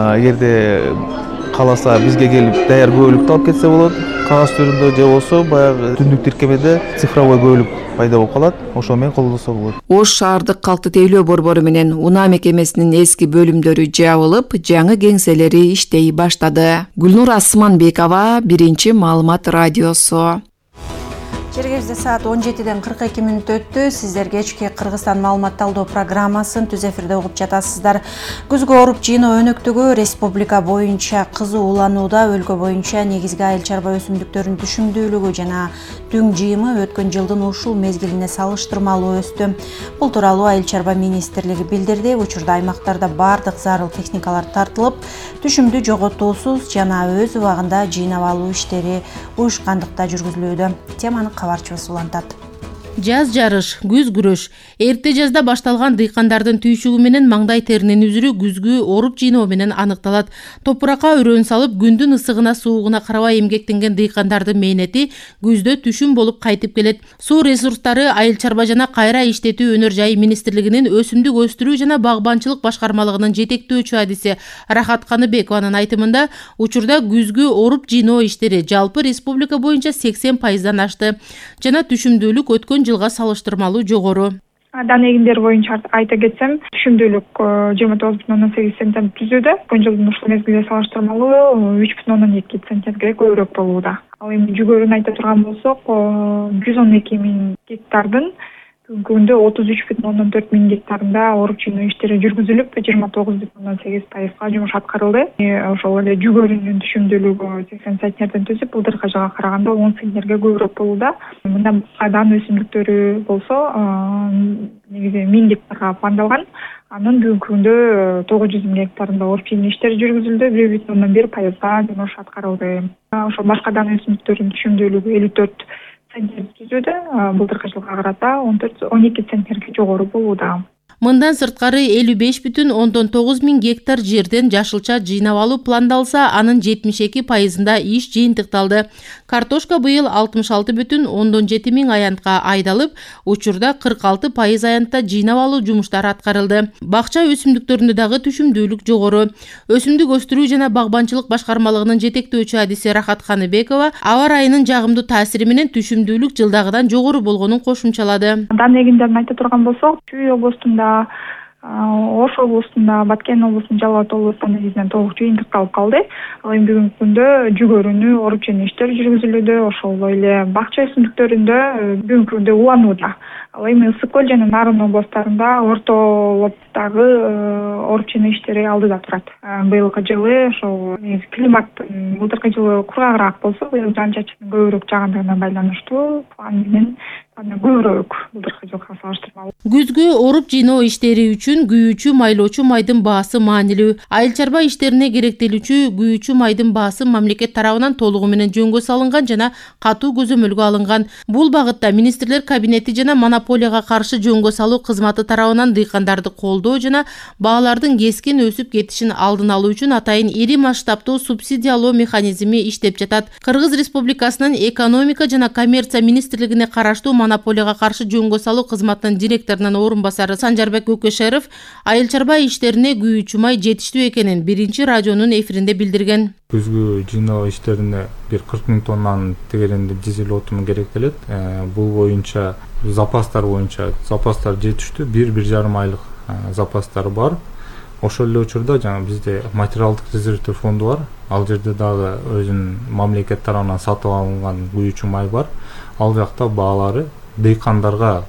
эгерде кааласа бизге келип даяр көөлүктү алып кетсе болот. Кагаз түрүндө же болсо баягы түндүк тиркемеде цифровой көөлүк пайда болуп калат. Ошо менен колдонсо болот. Ош шаардык калкты тейлөө борбору менен унаа мекемесинин эски бөлүмдөрү жабылып, жаңы кеңселери иштей баштады. Гүлнур Асманбекова, Биринчи маалымат радиосу. Жергебизде саат 17-ден 42 мүнөт өттү. Сиздер кечки Кыргызстан маалымат талдоо программасын түз эфирде угуп жатасыздар. Күзгү оруп жыйноо өнөктүгү республика боюнча кызуу уланууда. Өлкө боюнча негизги айыл чарба өсүмдүктөрүнүн түшүмдүүлүгү жана түң жыйымы өткөн жылдын ушул мезгилине салыштырмалуу өстү. Бул тууралуу айыл чарба министрлиги билдирди. Учурда аймактарда бардык зарыл техникалар тартылып, түшүмдү жоготуусуз жана өз убагында жыйнап алуу иштери уюшкандыкта жүргүзүлүүдө. Теманы кабарчыбыз улантат. Жаз жарыш, күз күрөш. Эрте жазда башталган дыйкандардын түйшүгү менен маңдай теринин үзүрү күзгү оруп жыйноо менен аныкталат. Топуракка өрөөн салып, күндүн ысыгына суугуна карабай эмгектенген дыйкандардын мээнети күздө түшүм болуп кайтып келет. Суу ресурстары айыл чарба жана кайра иштетүү өнөр жайы министрлигинин өсүмдүк өстүрүү жана багбанчылык башкармалыгынын жетектөөчү адиси Рахат Каныбекованын айтымында, учурда күзгү оруп жыйноо иштери жалпы республика боюнча 80%дан ашты. Жана түшүмдүүлүк өткөн жылга салыштырмалуу жогору. Дан эгиндер боюнча айта кетсем, түшүмдүүлүк 29,8 центнер түзүүдө. Өткөн жылдын ушул мезгилине салыштырмалуу 3,2 центнерге көбүрөөк болууда. Ал эми жүгөрүн айта турган болсок, 112 000 гектардын күндө 33,4 000 гектарында оруп жыйноо иштери жүргүзүлүп, 29,8%га жумуш аткарылды. Ошол эле жүгөрүнүн түшүмдүүлүгү 80 центнерден түзүп, былтыркы жылга караганда 10 центнерге көбүрөөк болууда. Мындан дан өсүмдүктөрү болсо, негизи 1000 гектарга пландалган. Анын бүгүнкү күндө 900 000 гектарында оруп жыйноо иштери жүргүзүлдү, 1,1%га жумуш аткарылды. Ошол башка дан өсүмдүктөрүнүн түшүмдүүлүгү 54 центнер түзүүдө, былтыркы жылга карата 12 центнерге жогору болууда. Мындан сырткары 55,9 000 гектар жерден жашылча жыйнап алуу пландалса, анын 72%-ында иш жыйынтыкталды. Картошка быйыл 66,7 000 аянтка айдалып, учурда 46% аянтта жыйнап алуу жумуштары аткарылды. Бакча өсүмдүктөрүндө дагы түшүмдүүлүк жогору. Өсүмдүк өстүрүү жана багбанчылык башкармалыгынын жетектөөчү адиси Рахат Каныбекова аба ырайынын жагымдуу таасири менен түшүмдүүлүк жылдагыдан жогору болгонун кошумчалады. Дан эгиндерин айта турган болсок, Чүй областында, Ош областында, Баткен областында, Жалал Абад областында негизинен толук жыйынтыкталып калды. Ал эми бүгүнкү күндө жүгөрүнү оруп жыйноо иштери жүргүзүлүүдө, ошол эле бакча өсүмдүктөрүндө бүгүнкү күндө уланууда. Ал эми Ысык көл жана Нарын областарында ортолоптогу оруп жыйноо иштери алдыда турат. Быйылкы жылы ошол климат былтыркы жылы кургагыраак болсо, быйыл жаан чачыштын көбүрөөк жаагандыгына байланыштуу план менен андан көбүрөөк былтыркы жылга салыштырмалуу. Күзгү оруп жыйноо иштери үчүн күйүүчү майлоочу майдын баасы маанилүү. Айыл чарба иштерине керектелүүчү күйүүчү майдын баасы мамлекет тарабынан толугу менен жөнгө салынган жана катуу көзөмөлгө алынган. Бул багытта министрлер кабинети жана монополияга каршы жөнгө салуу кызматы тарабынан дыйкандарды колдоо жана баалардын кескин өсүп кетишин алдын алуу үчүн атайын ири масштабтуу субсидиялоо механизми иштеп жатат. Кыргыз Республикасынын экономика жана коммерция министрлигине караштуу монополияга каршы жөнгө салуу кызматынын директорунун орун басары Санжарбек Көкөшеров айыл чарба иштерине күйүүчү май жетиштүү экенин биринчи радионун эфиринде билдирген. Күзгү жыйноо иштерине 40 000 тоннанын тегеренде дизель отуну керектелет. Бул боюнча запастар жетиштүү, 1-1,5 айлык запастар бар. Ошол эле учурда жана бизде материалдык резервтер фонду бар. Ал жерде дагы өзүнүн мамлекет тарабынан сатып алынган күйүүчү май бар. Ал жакта баалары дыйкандарга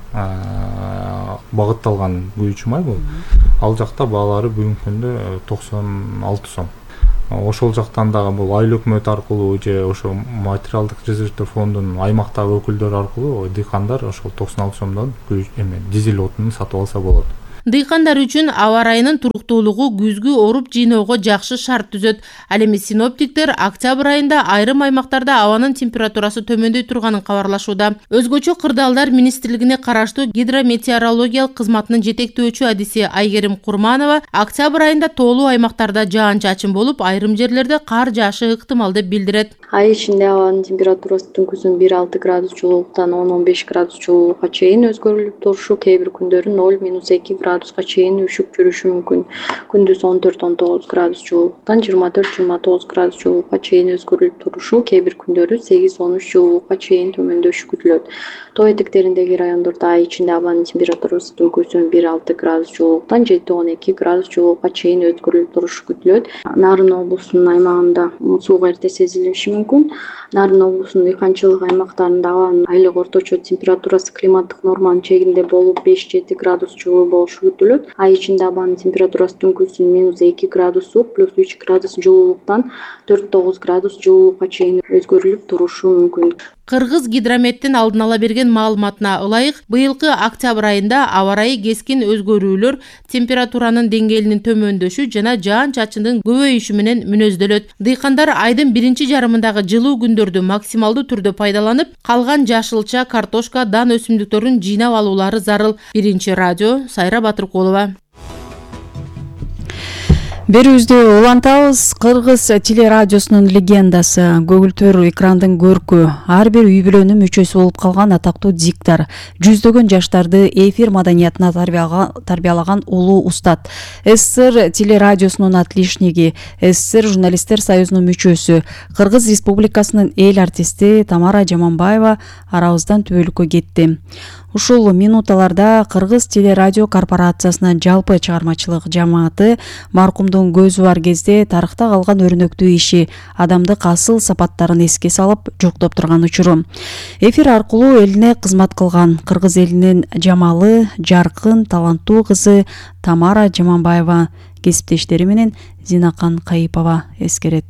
багытталган күйүүчү май бул. Ал жакта баалары бүгүнкү күндө 96 сом. Ошол жактан дагы бул айыл өкмөт аркылуу же ошо материалдык резервтер фондунун аймактагы өкүлдөрү аркылуу дыйкандар ошол 96 сомдон дизель отунун сатып алса болот. Дыйкандар үчүн аба ырайынын туруктуулугу күзгү оруп жыйноого жакшы шарт түзөт. Ал эми синоптиктер октябрь айында айрым аймактарда абанын температурасы төмөндөй турганын кабарлашууда. Өзгөчө кырдаалдар министрлигине караштуу гидрометеорологиялык кызматынын жетектөөчү адиси Айгерим Курманова октябрь айында тоолуу аймактарда жаан-чачын болуп, айрым жерлерде кар жаашы ыктымал деп билдирет. Ай ичинде абанын температурасы түнкүсүн 1-6 градус жылуулуктан 10-15 градус жылуулукка чейин өзгөрүлүп турушу, кээ бир күндөрү 0-2 градуска чейин үшүп жүрүшү мүмкүн. Күндүз 14-19 градус жылуулуктан 24-29 градус жылуулукка чейин өзгөрүлүп турушу, кээ бир күндөрү 8-13 жылуулукка чейин төмөндөшү күтүлөт. Тоо этектериндеги райондордо ай ичинде абанын температурасы түнкүсүн 1-6 градус жылуулуктан 7-12 градус жылуулукка чейин өзгөрүлүп турушу күтүлөт. Нарын облусунун аймагында суук эрте сезилиши мүмкүн. Нарын облусунун дыйканчылык аймактарында абанын айлык орточо температурасы климаттык норманын чегинде болуп 5-7 градус жылуу болушу күтүлөт. Ай ичинде абанын температурасы түнкүсүн -2 градус суык, +3 градус жылуулуктан 4-9 градус жылуулукка чейин өзгөрүлүп турушу мүмкүн. Кыргыз гидрометтин алдын ала берген маалыматына ылайык, быйылкы октябрь айында аба ырайы кескин өзгөрүүлөр, температуранын деңгээлинин төмөндөшү жана жаан-чачындын көбөйүшү менен мүнөздөлөт. Дыйкандар айдын биринчи жарымындагы жылуу күндөрдү максималдуу түрдө пайдаланып, калган жашылча, картошка, дан өсүмдүктөрүн жыйнап алуулары зарыл. Биринчи радио, Сайра Батыркулова. Берүүбүздү улантабыз. Кыргыз телерадиосунун легендасы, көгүлтөр экрандын көркү, ар бир үй бүлөнүн мүчөсү болуп калган атактуу диктор, жүздөгөн жаштарды эфир маданиятына тарбиялаган улуу устат, СССР телерадиосунун отличниги, СССР журналисттер союзунун мүчөсү, Кыргыз Республикасынын эл артисти Тамара Жаманбаева арабыздан түбөлүккө кетти. Ушул минуталарда Кыргыз телерадио корпорациясынын жалпы чыгармачылык жамааты маркумдун көзү бар кезде тарыхта калган өрнөктүү иши, адамдык асыл сапаттарын эске салып жоктоп турган учуру. Эфир аркылуу элине кызмат кылган кыргыз элинин жамалы, жаркын, таланттуу кызы Тамара Жаманбаева кесиптештери менен Зинакан Кайыпова эскерет.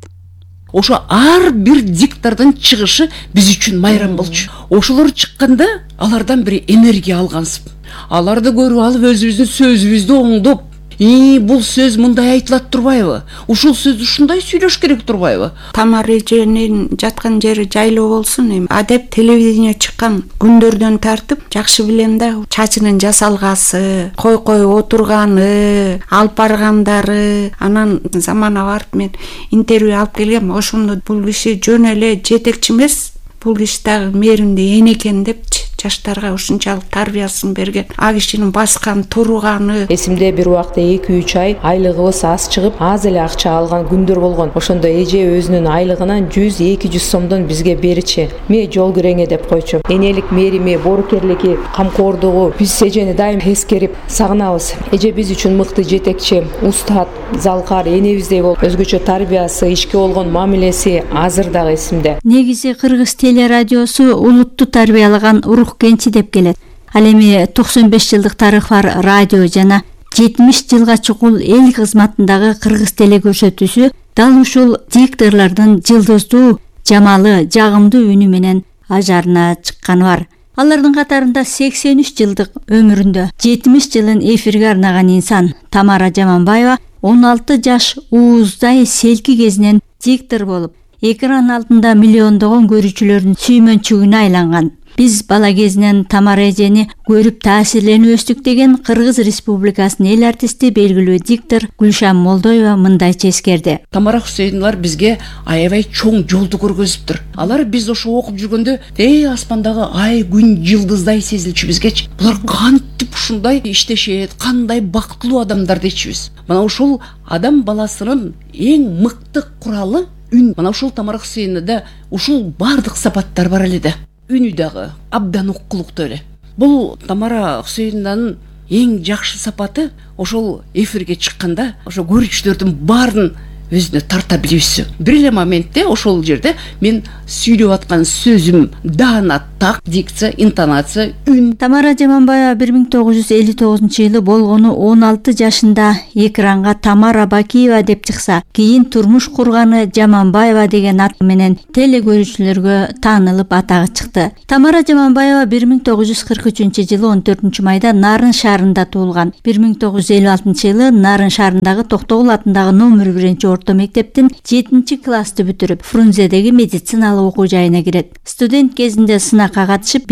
Ошо ар бир диктордун чыгышы биз үчүн майрам болчу. Ошолор чыкканда алардан бир энергия алгансып, аларды көрүп алып өзүбүздүн сөзүбүздү оңдоп, бул сөз мындай айтылат турбайбы? Ушул сөз ушундай сүйлөш керек турбайбы? Тамара эженин жаткан жери жайлоо болсун. Эми адеп телевидение чыккан күндөрдөн тартып жакшы билем да. Чачынын жасалгасы, кой отурганы, алып баргандары, анан замана барып мен интервью алып келгем. Ошондо бул киши жөн эле жетекчи эмес, бул киши дагы мээримдүү эн экен депчи жаштарга ушунчалык тарбиясын берген. А кишинин баскан турганы эсимде, бир убакта 2-3 ай айлыгыбыз аз чыгып, аз эле акча алган күндөр болгон. Ошондо эже өзүнүн айлыгынан 100-200 сомдон бизге беричи. Ме жол киреңе деп койчу. Энелик мээрими, боорукерлиги, камкордугу биз эжени дайым эскерип сагынабыз. Эже биз үчүн мыкты жетекчи, устат, залкар, энебиздей болуп, өзгөчө тарбиясы, ишке болгон мамилеси азыр дагы эсимде. Негизи Кыргыз телерадиосу улутту тарбиялаган урук кенчи деп келет. Ал эми 95 жылдык тарыхы бар радио жана 70 жылга чукул эл кызматындагы Кыргыз теле көрсөтүүсү дал ушул дикторлордун жылдыздуу, жамалы, жагымдуу үнү менен ажарына чыкканы бар. Алардын катарында 83 жылдык өмүрүндө 70 жылын эфирге арнаган инсан Тамара Жаманбаева 16 жаш ууздай селки кезинен диктор болуп, экран алдында миллиондогон көрүүчүлөрдүн сүймөнчүгүнө айланган. Биз бала кезинен Тамара эжени көрүп таасирленип өстүк деген Кыргыз Республикасынын эл артисти, белгилүү диктор Гүлшан Молдоева мындайча эскерди. Тамара Хусейновалар бизге аябай чоң жолду көргөзүптүр. Алар биз ошо окуп жүргөндө аспандагы ай, күн, жылдыздай сезилчү бизгечи. Булар кантип ушундай иштешет, кандай бактылуу адамдар дечибиз. Мына ушул адам баласынын эң мыкты куралы үн. Мына ушул Тамара Хусейновада ушул бардык сапаттар бар эле да. Үнү дагы абдан уккулуктуу эле. Бул Тамара Хусейнованын эң жакшы сапаты ошол эфирге чыкканда ошо көрүүчүлөрдүн баарын өзүнө тарта билүүсү. Бир эле моментте ошол жерде мен сүйлөп аткан сөзүм даана, так, дикция, интонация, үн. Тамара Жаманбаева 1959-жылы болгону 16 жашында экранга Тамара Бакиева деп чыкса, кийин турмуш курганы Жаманбаева деген ат менен теле көрүүчүлөргө таанылып атагы чыкты. Тамара Жаманбаева 1943-жылы 14 майда Нарын шаарында туулган. 1956-жылы Нарын шаарындагы Токтогул атындагы номер 1 орто мектептин 7-классты бүтүрүп, Фрунзедеги медициналык окуу жайына кирет. Студент кезинде сынакка катышып,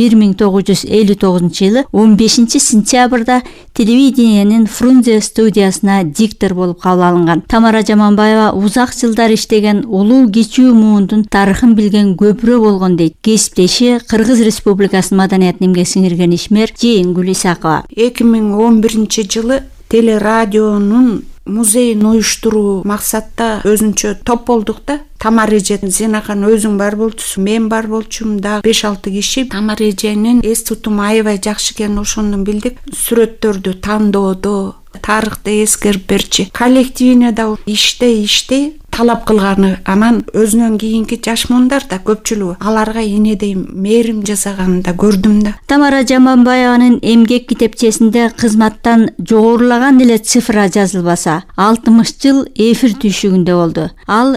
1959-жылы 15 сентябрда телевидениенин Фрунзе студиясына диктор болуп кабыл алынган. Тамара Жаманбаева узак жылдар иштеген улуу кичүү муундун тарыхын билген көпүрө болгон дейт кесиптеши Кыргыз Республикасынын маданиятын эмгек сиңирген ишмер Жээнгүл Исакова. 2011-жылы телерадионун музейин уюштуруу максатта өзүнчө топ болдук да. Тамара эже, Зинакан өзүң бар болчусуң, мен бар болчумун, дагы 5-6 киши. Тамара эженин эс тутуму аябай жакшы экенин ошондон билдик. Сүрөттөрдү тандоодо, тарыхты эскерип берчи. Коллективине да иштей талап кылганы, анан өзүнөн кийинки жаш муундар да көпчүлүгү аларга энедей мээрим жасаганын да көрдүм да. Тамара Жаманбаеванын эмгек китепчесинде кызматтан жогорулаган эле цифра жазылбаса, 60 жыл эфир түйшүгүндө болду. Ал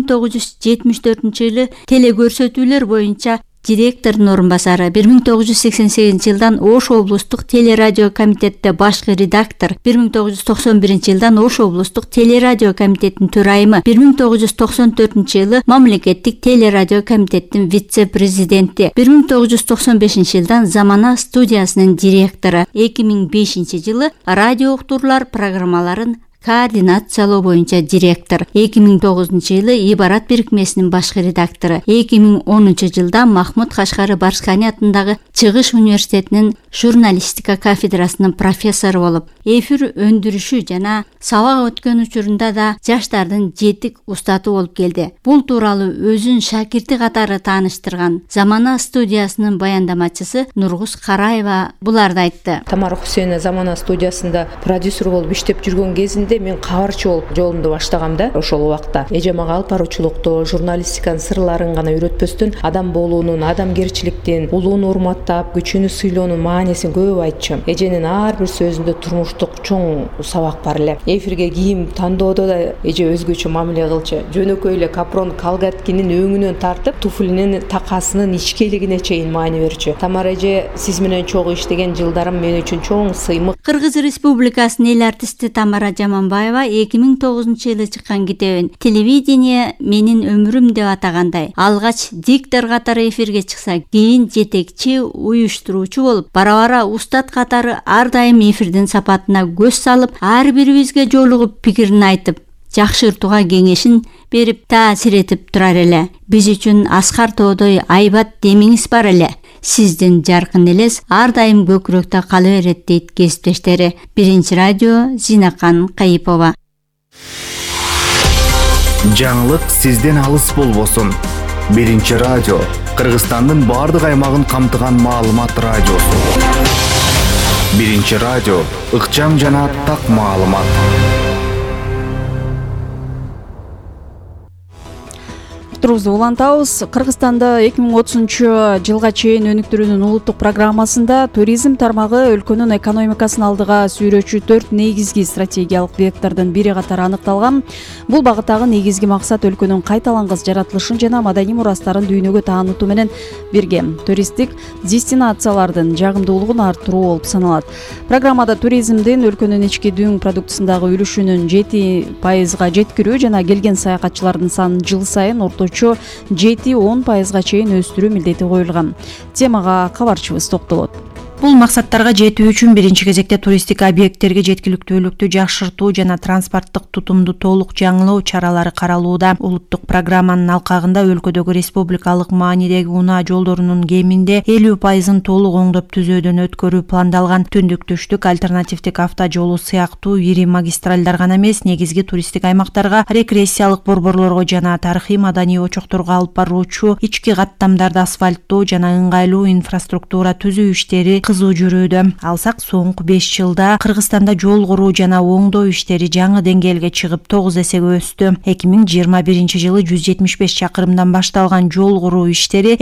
1974-жылы телекөрсөтүүлөр боюнча директордун орун басары, 1988-жылдан Ош облустук телерадио комитетте башкы редактор, 1991-жылдан Ош облустук телерадио комитеттин төрайымы, 1994-жылы мамлекеттик телерадио комитеттин вице-президенти, 1995-жылдан Замана студиясынын директору, 2005-жылы радио уктурлар программаларын координациялоо боюнча директор, 2009-жылы Ибарат бирикмесинин башкы редактору, 2010-жылда Махмуд Кашкары Барскани атындагы Чыгыш университетинин журналистика кафедрасынын профессору болуп, эфир өндүрүшү жана сабак өткөн учурунда да жаштардын жетик устаты болуп келди. Бул тууралуу өзүн шакирти катары тааныштырган Замана студиясынын баяндамачысы Нургуз Караева буларды айтты. Тамара Хусейнова Замана студиясында продюсер болуп иштеп жүргөн кезинде мен кабарчы болуп жолумду баштагам да. Ошол убакта эже мага алып баруучулукту, журналистиканын сырларын гана үйрөтпөстөн, адам болуунун, адамгерчиликтин, улууну урматтап, күчүнү сыйлоонун маанисин көп айтчым. Эженин ар бир сөзүндө турмуштук чоң сабак бар эле. Эфирге кийим тандоодо да эже өзгөчө мамиле кылчу. Жөнөкөй эле капрон калгаткинин өңүнөн тартып, туфлинин такасынын ичкелигине чейин маани берчү. Тамара эже, сиз менен чогуу иштеген жылдарым мен үчүн чоң сыймык. Кыргыз Республикасынын эл артисти Тамара Жаманбаева 2009-жылы чыккан китебин «Телевидение менин өмүрүм» деп атагандай, алгач диктор катары эфирге чыкса, кийин жетекчи уюштуруучу болуп, бара-бара устат катары ар дайым эфирдин сапатына көз салып, ар бирибизге жолугуп пикирин айтып, жакшыртууга кеңешин берип таасир этип турар эле. Биз үчүн Аскар тоодой айбат демиңиз бар эле. Сиздин жаркын элес ар дайым көкүрөктө кала берет дейт кесиптештери. Биринчи радио, Зинакан Кайыпова. Жаңылык сизден алыс болбосун. Биринчи радио, Кыргызстандын бардык аймагын камтыган маалымат радиосу. Биринчи радио, ыкчам жана так маалымат. Уктурубузду улантабыз. Кыргызстанда 2030 чейин өнүктүрүүнүн улуттук программасында туризм тармагы өлкөнүн экономикасын алдыга сүйрөчү 4 негизги стратегиялык вектордун бири катары аныкталган. Бул багыттагы негизги максат өлкөнүн кайталангыс жаратылышын жана маданий мурастарын дүйнөгө таанытуу менен бирге туристтик дестинациялардын жагымдуулугун арттыруу болуп саналат. Программада туризмдин өлкөнүн ички дүң продуктусундагы үлүшүнүн 7%га жеткирүү жана келген саякатчылардын санын жыл сайын орточо 7-10% чейин өстүрүү милдети коюлган. Темага кабарчыбыз токтолот. Бул максаттарга жетүү үчүн биринчи кезекте туристтик объекттерге жеткиликтүүлүктү жакшыртуу жана транспорттук тутумду толук жаңылоо чаралары каралууда. Улуттук программанын алкагында өлкөдөгү республикалык маанидеги унаа жолдорунун кеминде 50%-ын толук оңдоп түзөөдөн өткөрүү пландалган. Түндүк түштүк альтернативдик автожолу сыяктуу ири магистралдар гана эмес, негизги туристтик аймактарга, рекреациялык борборлорго жана тарыхый маданий очокторго алып баруучу ички каттамдарды асфальттоо жана ыңгайлуу инфраструктура түзүү иштери кызуу жүрүүдө. Алсак соңку 5 жылда Кыргызстанда жол куруу жана оңдоо иштери жаңы деңгээлге чыгып 9 эсеге өстү. 2021 жылы 175 чакырымдан башталган жол куруу иштери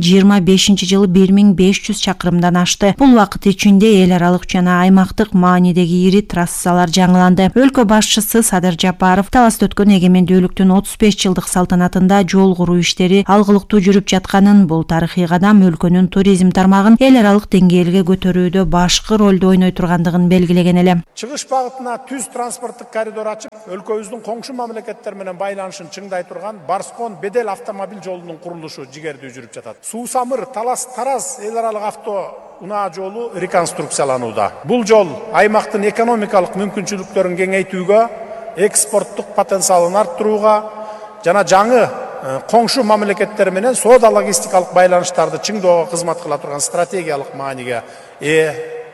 2025 жылы 1500 чакырымдан ашты. Бул убакыт ичинде эл аралык жана аймактык маанидеги ири трассалар жаңыланды. Өлкө башчысы Садыр Жапаров таласта өткөн эгемендүүлүктүн 35 жылдык салтанатында жол куруу иштери алгылыктуу жүрүп жатканын, бул тарыхый кадам өлкөнүн туризм тармагын эл аралык деңгээлге көтөрүүдө башкы ролду ойной тургандыгын белгилеген эле. Чыгыш багытына түз транспорттук коридор ачып, өлкөбүздүн коңшу мамлекеттер менен байланышын чыңдай турган Барскон Бедел автомобиль жолунун курулушу жигердүү жүрүп жатат. Суу-Самыр, Талас, Тараз эл аралык авто унаа жолу реконструкцияланууда. Бул жол аймактын экономикалык мүмкүнчүлүктөрүн кеңейтүүгө, экспорттук потенциалын арттырууга жана жаңы коңшу мамлекеттер менен соода логистикалык байланыштарды чыңдоого кызмат кыла турган стратегиялык мааниге ээ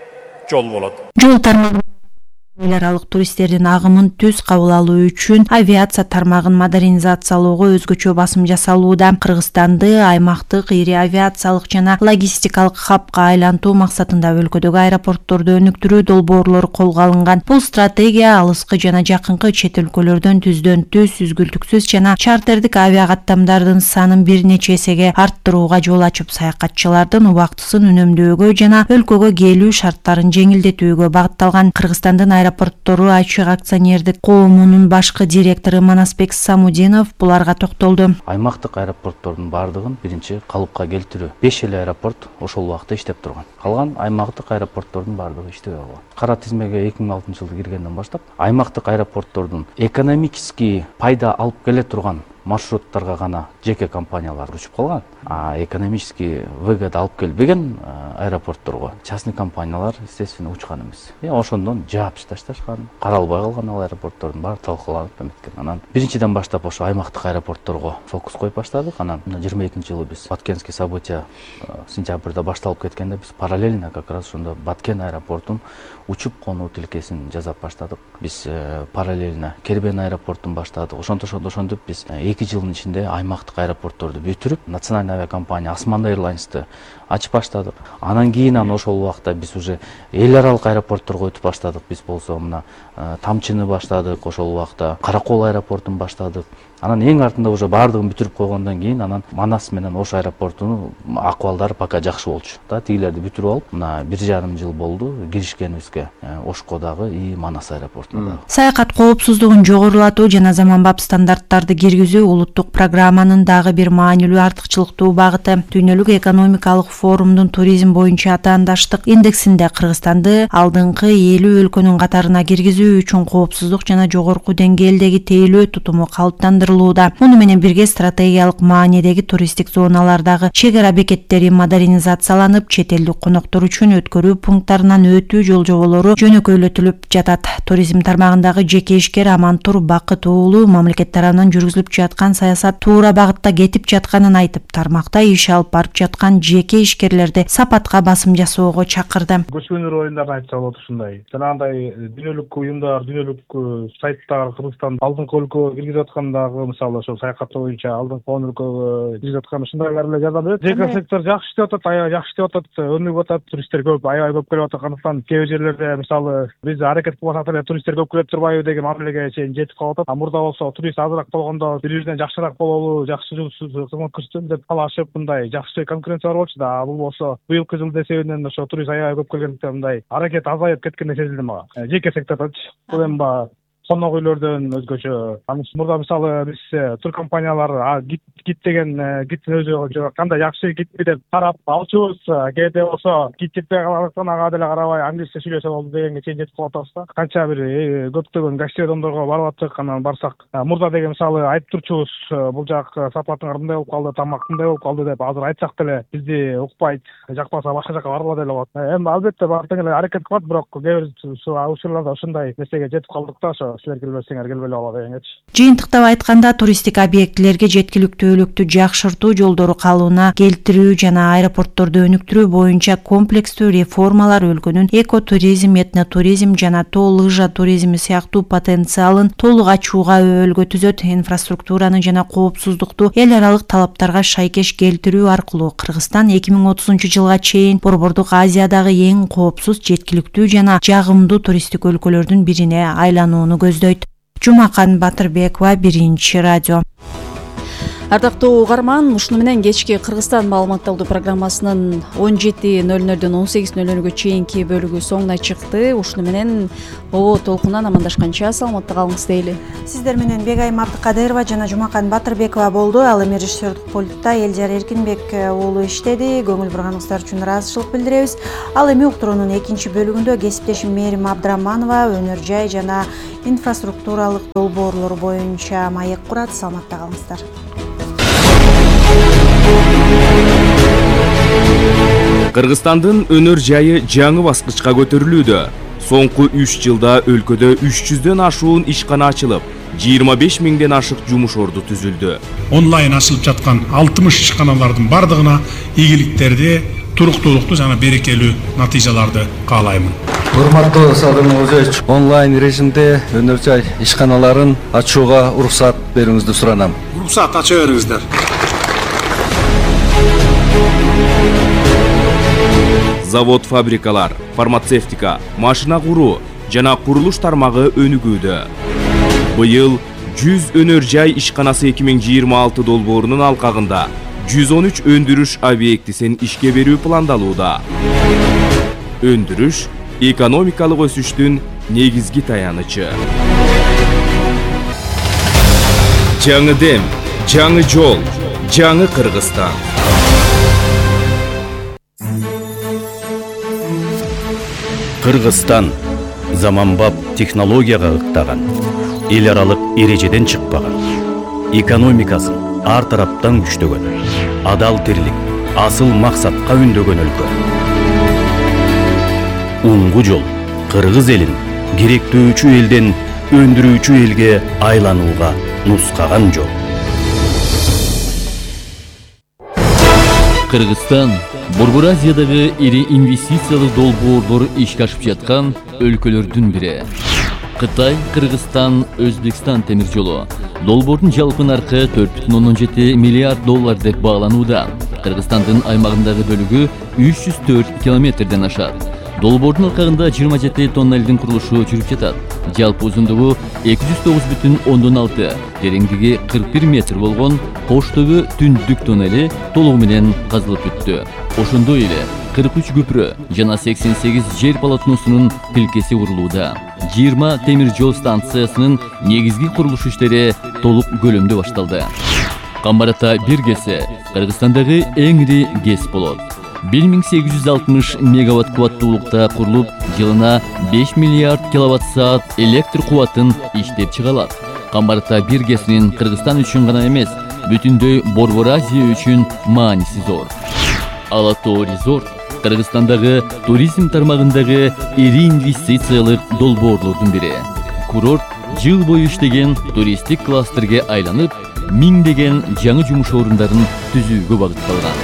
жол болот. Жол тармагы эл аралык туристтердин агымын түз кабыл алуу үчүн авиация тармагын модернизациялоого өзгөчө басым жасалууда. Кыргызстанды аймактык ири авиациялык жана логистикалык хабка айлантуу максатында өлкөдөгү аэропортторду өнүктүрүү долбоорлору колго алынган. Бул стратегия алыскы жана жакынкы чет өлкөлөрдөн түздөн-түз, үзгүлтүксүз жана чартердик авиа каттамдардын санын бир нече эсеге арттырууга жол ачып, саякатчылардын убактысын үнөмдөөгө жана өлкөгө келүү шарттарын жеңилдетүүгө багытталган. Кыргызстандын аэропорттору ачык акционердик коомунун башкы директору Манасбек Самудинов буларга токтолду. Аймактык аэропорттордун бардыгын биринчи калыпка келтирүү. 5 эле аэропорт ошол убакта иштеп турган. Калган аймактык аэропорттордун бардыгы иштебей калган. Кара тизмеге 2006 жылы киргенден баштап аймактык аэропорттордун экономический пайда алып келе турган маршруттарга гана жеке компаниялар учуп калган, а экономический выгода алып келбеген аэропортторго частный компаниялар естественно учкан эмес. Ошондон жаап ташташкан, каралбай калган ал аэропорттордун баары талкууланып эметкен. Анан биринчиден баштап ошо аймактык аэропортторго фокус коюп баштадык. Анан 22 жылы биз Баткенский события сентябрда башталып кеткенде биз параллельно как раз ошондо Баткен аэропортун учуп конуу тилкесин жасап баштадык. Биз параллельно Кербен аэропортун баштадык. Ошентип биз 2 жылдын ичинде аймактык аэропортторду бүтүрүп, национальный авиакомпания Osman Airlines'ты ачып баштадык. Анан кийин ошол убакта биз уже эл аралык аэропортторго өтүп баштадык. Биз болсо мына Тамчыны баштадык, ошол убакта Каракол аэропортун баштадык. Анан эң артында уже баардыгын бүтүрүп койгондон кийин анан Манас менен Ош аэропортунун акыбалдары пока жакшы болчу. Тигилерди бүтүрүп алып, мына 1,5 жыл болду киришкенибизге Ошко дагы и Манас аэропортуна дагы. Саякат коопсуздугун жогорулатуу жана заманбап стандарттарды киргизүү улуттук программанын дагы бир маанилүү артыкчылыктуу багыты. Дүйнөлүк экономикалык форумдун туризм боюнча атаандаштык индексинде Кыргызстанды алдыңкы 50 өлкөнүн катарына киргизүү үчүн коопсуздук жана жогорку деңгээлдеги тейлөө тутуму калыптандырылууда. Муну менен бирге стратегиялык маанидеги туристтик зоналардагы чек ара бекеттери модернизацияланып, чет элдик коноктор үчүн өткөрүү пункттарынан өтүү жол жоболору жөнөкөйлөтүлүп жатат. Туризм тармагындагы жеке ишкер Амантур Бакыт уулу мамлекет тарабынан жүргүзүлүп жаткан саясат туура багытта кетип жатканын айтып, тармакта иш алып барып жаткан жеке ишкерлерди сапатка басым жасоого чакырды. Көчкөндөр оюндарын айтса болот ушундай. Жанагындай дүйнөлүк уюмдар, дүйнөлүк сайттар Кыргызстан алдыңкы өлкөгө киргизип аткандагы мисалы ошо саякат боюнча алдыңкы 10 өлкөгө киргизип аткан ушундайлар эле жардам берет. Жеке сектор жакшы иштеп атат, аябай жакшы иштеп атат, өнүгүп атат, туристтер көп, аябай көп келип аткандыктан кээ бир жерлерде мисалы биз аракет кылып атсак эле туристтер көп келип турбайбы деген мамилеге чейин жетип калып атат. Мурда болсо турист азыраак болгондо 1 биринчиден жакшыраак бололу, жакшы кызмат көрсөтөлү деп талашып, мындай жакшы конкуренция бар болчу да. Бул болсо быйылкы жылдын эсебинен ошо турист аябай көп келгендиктен мындай аракет азайып кеткендей сезилди мага. Жеке сектордочу. Бул эми баягы конок үйлөрдөн өзгөчө. Мурда мисалы биз туркомпаниялар гид деген гидтин өзү кандай жакшы гидби деп карап алчубуз. Кээде болсо гид жетпей калгандыктан ага деле карабай англисче сүйлөсө болду дегенге чейин жетип калып атабыз да. Канча бир көптөгөн гастродомдорго барып аттык, анан барсак мурда деген мисалы айтып турчубуз, бул жак сапатыңар мындай болуп калды, тамак мындай болуп калды деп. Азыр айтсак деле бизди укпайт, жакпаса башка жака баргыла деле болот. Эми албетте баардык эле аракет кылат, бирок кээ бир учурларда ушундай нерсеге жетип калдык да, ошо силер келбесеңер келбей кала дегенчи. Жыйынтыктап айтканда, туристтик объектилерге жеткиликтүүлүктү жакшыртуу, жолдору калыбына келтирүү жана аэропортторду өнүктүрүү боюнча комплекстүү реформалар өлкөнүн экотуризм, этнотуризм жана тоо лыжа туризми сыяктуу потенциалын толук ачууга өбөлгө түзөт. Инфраструктураны жана коопсуздукту эл аралык талаптарга шайкеш келтирүү аркылуу Кыргызстан 2030 жылга чейин Борбордук Азиядагы эң коопсуз, жеткиликтүү жана жагымдуу туристтик өлкөлөрдүн бирине айланууну көздөйт. Жумакан Батырбекова, Биринчи радио. Ардактуу угарман, ушуну менен кечки Кыргызстан маалыматталуу программасынын 17:00-дөн 18:00-гө чейинки бөлүгү соңуна чыкты. Ушуну менен оо толкунан амандашканча саламатта калыңыз дейли. Сиздер менен Бегайым Абдыкадырова жана Жумакан Батырбекова болду. Ал эми режиссердик пультта Элжар Эркинбек уулу иштеди. Көңүл бурганыңыздар үчүн ыраазычылык билдиребиз. Ал эми уктуруунун экинчи бөлүгүндө кесиптешим Мээрим Абдыраманова өнөр жай жана инфраструктуралык долбоорлор боюнча маек курат. Саламатта калыңыздар. Кыргызстандын өнөр жайы жаңы баскычка көтөрүлүүдө. Соңку 3 жылда өлкөдө 300дөн ашуун ишкана ачылып, 25 миңден ашык жумуш орду түзүлдү. Онлайн ачылып жаткан 60 ишканалардын бардыгына ийгиликтерди, туруктуулукту жана берекелүү натыйжаларды каалаймын. Урматтуу Садыр Мурзаевич, онлайн режимде өнөр жай ишканаларын ачууга уруксат берүүңүздү суранам. Уруксат ача бериңиздер. Завод, фабрикалар, фармацевтика, машина куруу жана курулуш тармагы өнүгүүдө. Быйыл 100 өнөр жай ишканасы 2026 долбоорунун алкагында 113 өндүрүш объектисин ишке берүү пландалууда. Өндүрүш экономикалык өсүштүн негизги таянычы. Жаңы дем, жаңы жол, жаңы Кыргызстан. Кыргызстан заманбап технологияга ыктаган, эл аралык эрежеден чыкпаган, экономикасын ар тараптан күчтөгөн, адал тирлик, асыл максатка үндөгөн өлкө. Уңгу жол кыргыз элин керектөөчү элден өндүрүүчү элге айланууга нускаган жол. Кыргызстан Борбор Азиядагы ири инвестициялык долбоорлор ишке ашып жаткан өлкөлөрдүн бири. Кытай, Кыргызстан, Өзбекстан темир жолу долбоордун жалпы наркы 4,7 миллиард доллар деп бааланууда. Кыргызстандын аймагындагы бөлүгү 304 километрден ашат. Долбоордун алкагында 27 тоннелдин курулушу жүрүп жатат. Жалпы узундугу 209,6, тереңдиги 41 метр болгон Кош Төбө түндүк тоннели толугу менен казылып бүттү. Ошондой эле 43 көпүрө жана 88 жер полотносунун тилкеси курулууда. 20 темир жол станциясынын негизги курулуш иштери толук көлөмдө башталды. Камбарата биргеси Кыргызстандагы эң ири ГЭС болот. 1860 мегаватт кубаттуулукта курулуп, жылына 5 миллиард киловатт-саат электр кубатын иштеп чыгалат. Камбарата биргесинин Кыргызстан үчүн гана эмес, бүтүндөй Борбор Азия үчүн мааниси зор. Ала Тоо резорт Кыргызстандагы туризм тармагындагы ири инвестициялык долбоорлордун бири. Курорт жыл бою иштеген туристтик кластерге айланып, миңдеген жаңы жумуш орундарын түзүүгө багытталган.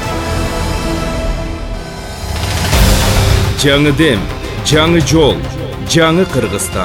Жаңы дем, жаңы жол, жаңы Кыргызстан.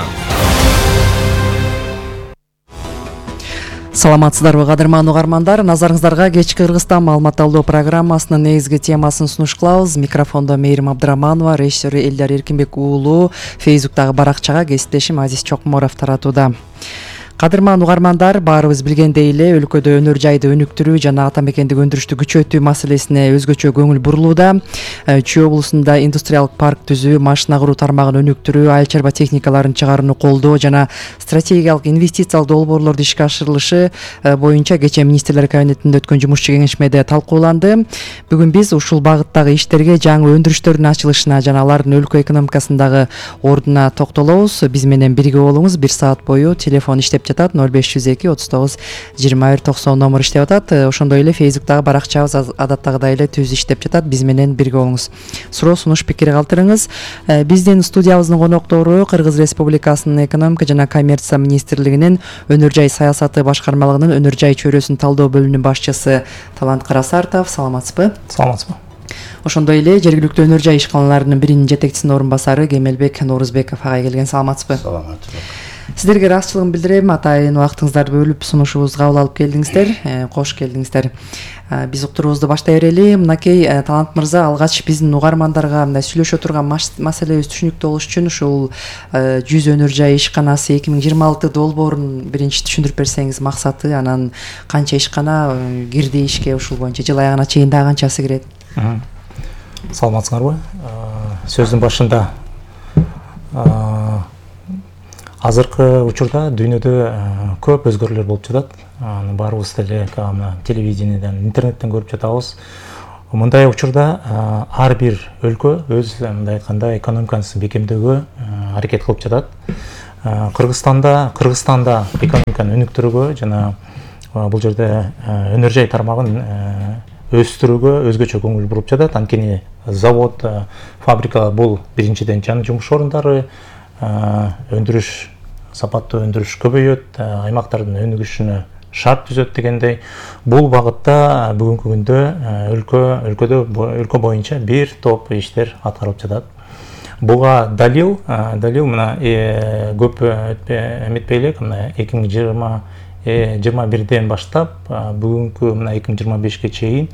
Саламатсыздарбы кадырман угармандар, назарыңыздарга кечки Кыргызстан маалыматталуу программасынын негизги темасын сунуш кылабыз. Микрофондо Мээрим Абдыраманова, режиссеру Элдар Эркинбек уулу, Фейсбуктагы баракчага кесиптешим Азиз Чокморов таратууда. Кадырман угармандар, баарыбыз билгендей эле өлкөдө өнөр жайды өнүктүрүү жана ата мекендик өндүрүштү күчөтүү маселесине өзгөчө көңүл бурулууда. Чүй облусунда индустриалдык парк түзүү, машина куруу тармагын өнүктүрүү, айыл чарба техникаларын чыгарууну колдоо жана стратегиялык инвестициялык долбоорлорду ишке ашырылышы боюнча кечээ министрлер кабинетинде өткөн жумушчу кеңешмеде талкууланды. Бүгүн биз ушул багыттагы иштерге, жаңы өндүрүштөрдүн ачылышына жана алардын өлкө экономикасындагы ордуна токтолобуз. Биз менен бирге болуңуз. 1 саат бою телефон иштеп жатат. 0502 39 21 90 номер иштеп атат. Ошондой эле Facebook'тагы баракчабыз адаттагыдай эле түз иштеп жатат. Биз менен бирге болуңуз. Суроо, сунуш, пикир калтырыңыз. Биздин студиябыздын коноктору Кыргыз Республикасынын экономика жана коммерция министрлигинин өнөр жай саясаты башкармалыгынын өнөр жай чөйрөсүн талдоо бөлүмүнүн башчысы Талант Карасартов. Саламатсызбы? Саламатсызбы. Ошондой эле жергиликтүү өнөр жай ишканаларынын биринин жетекчисинин орун басары Кемелбек Норузбеков агай келген. Саламатсызбы? Саламатсызбы. Сиздерге ыраазычылыгымды билдирем. Атайын убактыңыздарды бөлүп сунушубузга кабыл алып келдиңиздер. Кош келдиңиздер. Биз уктуруубузду баштай берели. Мынакей Талант мырза, алгач биздин угармандарга мындай сүйлөшө турган маселебиз түшүнүктүү болуш үчүн ушул 100 өнөр жай ишканасы 2026 долбоорун биринчи түшүндүрүп берсеңиз, максаты, анан канча ишкана кирди ишке ушул боюнча, жыл аягына чейин дагы канчасы кирет? Саламатсыңарбы? Сөздүн башында азыркы учурда дүйнөдө көп өзгөрүүлөр болуп жатат. Баарыбыз деле телевидениеден, интернеттен көрүп жатабыз. Мындай учурда ар бир өлкө өз мындай айтканда экономикасын бекемдөөгө аракет кылып жатат. Кыргызстанда экономиканы өнүктүрүүгө жана бул жерде өнөр жай тармагын өстүрүүгө өзгөчө көңүл буруп жатат. Анткени завод, фабрика бул биринчиден жаңы жумуш орундары, өндүрүш, сапаттуу өндүрүш көбөйөт, аймактардын өнүгүшүнө шарт түзөт дегендей. Бул багытта бүгүнкү күндө өлкө боюнча бир топ иштер аткарылып жатат. Буга далил мына көп эметпей элек, мына 2021ден баштап бүгүнкү мына 2025ке чейин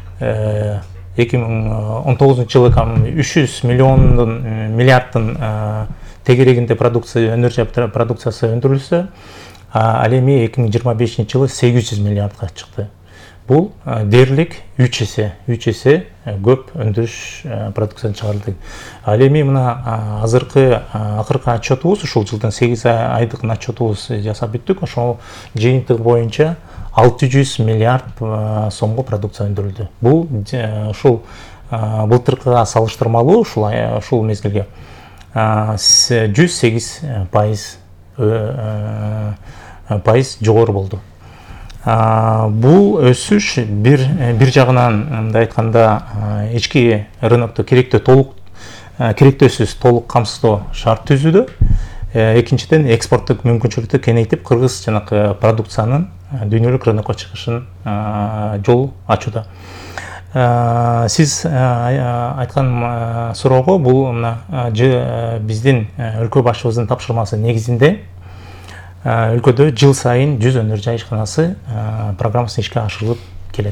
2019 жылы 300 миллиарддын тегерегинде өнөр жай продукциясы өндүрүлсө, ал эми 2025 жылы 800 миллиардга чыкты. Бул дээрлик 3 эсе көп өндүрүш продукциясын чыгарылды. Ал эми мына акыркы отчетубуз, ушул жылдын 8 айдык отчетубуз жасап бүттүк. Ошол жыйынтык боюнча 600 миллиард сомго продукция өндүрүлдү. Бул ушул былтыркыга салыштырмалуу ушул мезгилге 108% жогору болду. Бул өсүш бир жагынан мындай айтканда ички рынокту керектөөсүз толук камсыздоо шарт түзүүдө, экинчиден экспорттук мүмкүнчүлүктү кеңейтип, кыргыз жанакы продукциянын дүйнөлүк рынокко чыгышын жол ачууда. Сиз айткан суроого, бул биздин өлкө башчыбыздын тапшырмасы негизинде өлкөдө жыл сайын 100 өнөр жай ишканасы программасы ишке ашырылып келет.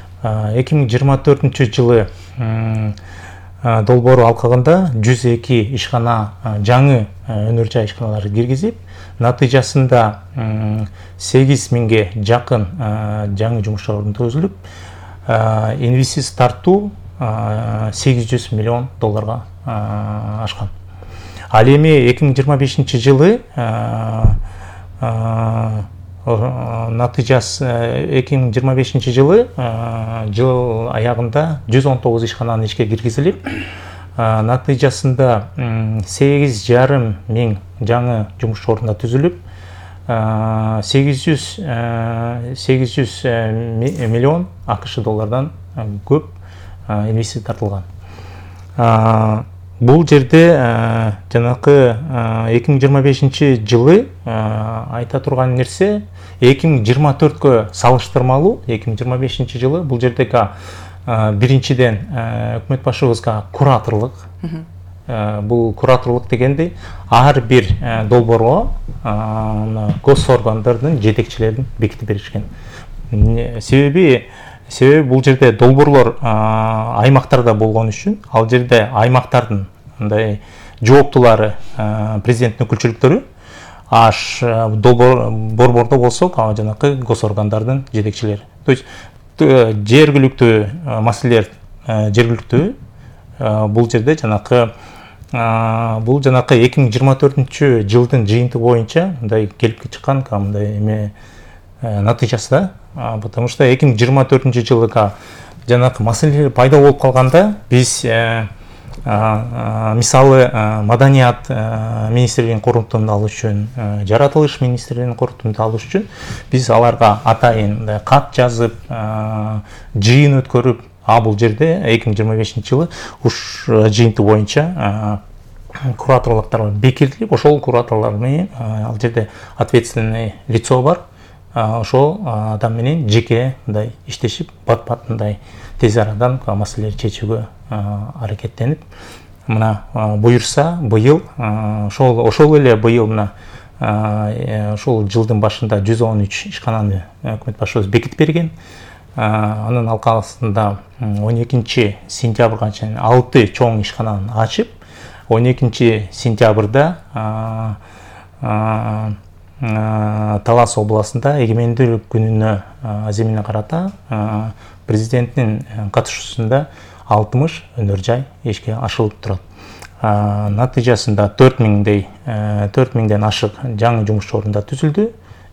2024 жылы долбоору алкагында 102 ишкана жаңы өнөр жай ишканалары киргизип, натыйжасында 8000ге жакын жаңы жумуш орун түзүлүп, инвестиция тартуу 800 миллион долларга ашкан. Ал эми 2025 жылы натыйжасы 2025 жылы жыл аягында 119 ишкананы ишке киргизилип, натыйжасында 8,5 миң жаңы жумуш орунда түзүлүп, 800 миллион АКШ доллардан көп инвестиция тартылган. Бул жерде жанакы 2025 жылы айта турган нерсе 2024кө салыштырмалуу. 2025 жылы бул жердеги биринчиден өкмөт башчыбызга кураторлук. Бул кураторлук дегенде ар бир долбоорго госоргандардын жетекчилерин бекитип беришкен. Себеби бул жерде долбоорлор аймактарда болгон үчүн, ал жерде аймактардын мындай жооптулары, президенттин өкүлчүлүктөрү, аш борбордо болсок жанакы госоргандардын жетекчилери. То есть жергиликтүү маселелер жергиликтүү бул жерде жанакы 2024 жылдын жыйынтыгы боюнча мындай келип чыккан мындай эме натыйжасы да, потому что 2024 жылыга жанакы маселелер пайда болуп калганда биз мисалы маданият министрлигинин коруктугунда алыш үчүн, жаратылыш министрлигинин коруктугунда алыш үчүн биз аларга атайын кат жазып, жыйын өткөрүп, бул жерде 2025 жылы уш жыйынтык боюнча кураторлуктар бекитилип, ошол кураторлор менен ал жерде ответственный лицо бар, ошол адам менен жеке мындай иштешип, бат-бат мындай тез арадан маселелерди чечүүгө аракеттенип, мына буюрса быйыл ошол эле быйыл мына ошол жылдын башында 113 ишкананы өкмөт башчыбыз бекитип берген. Анын алкагында 12 сентябрга чейин 6 чоң ишкананы ачып, 12 сентябрда Талас областында эгемендүүлүк күнүнө аземине карата президенттин катышуусунда 60 өнөр жай ишке ашылып турат. Натыйжасында 4000ден ашык жаңы жумуш орундар түзүлдү.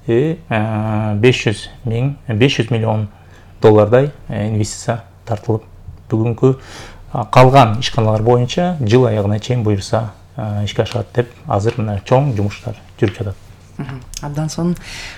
500 миллион доллардай инвестиция тартылып, бүгүнкү калган ишканалар боюнча жыл аягына чейин буюрса ишке ашат деп азыр мына чоң жумуштар жүрүп жатат. Абдан сонун.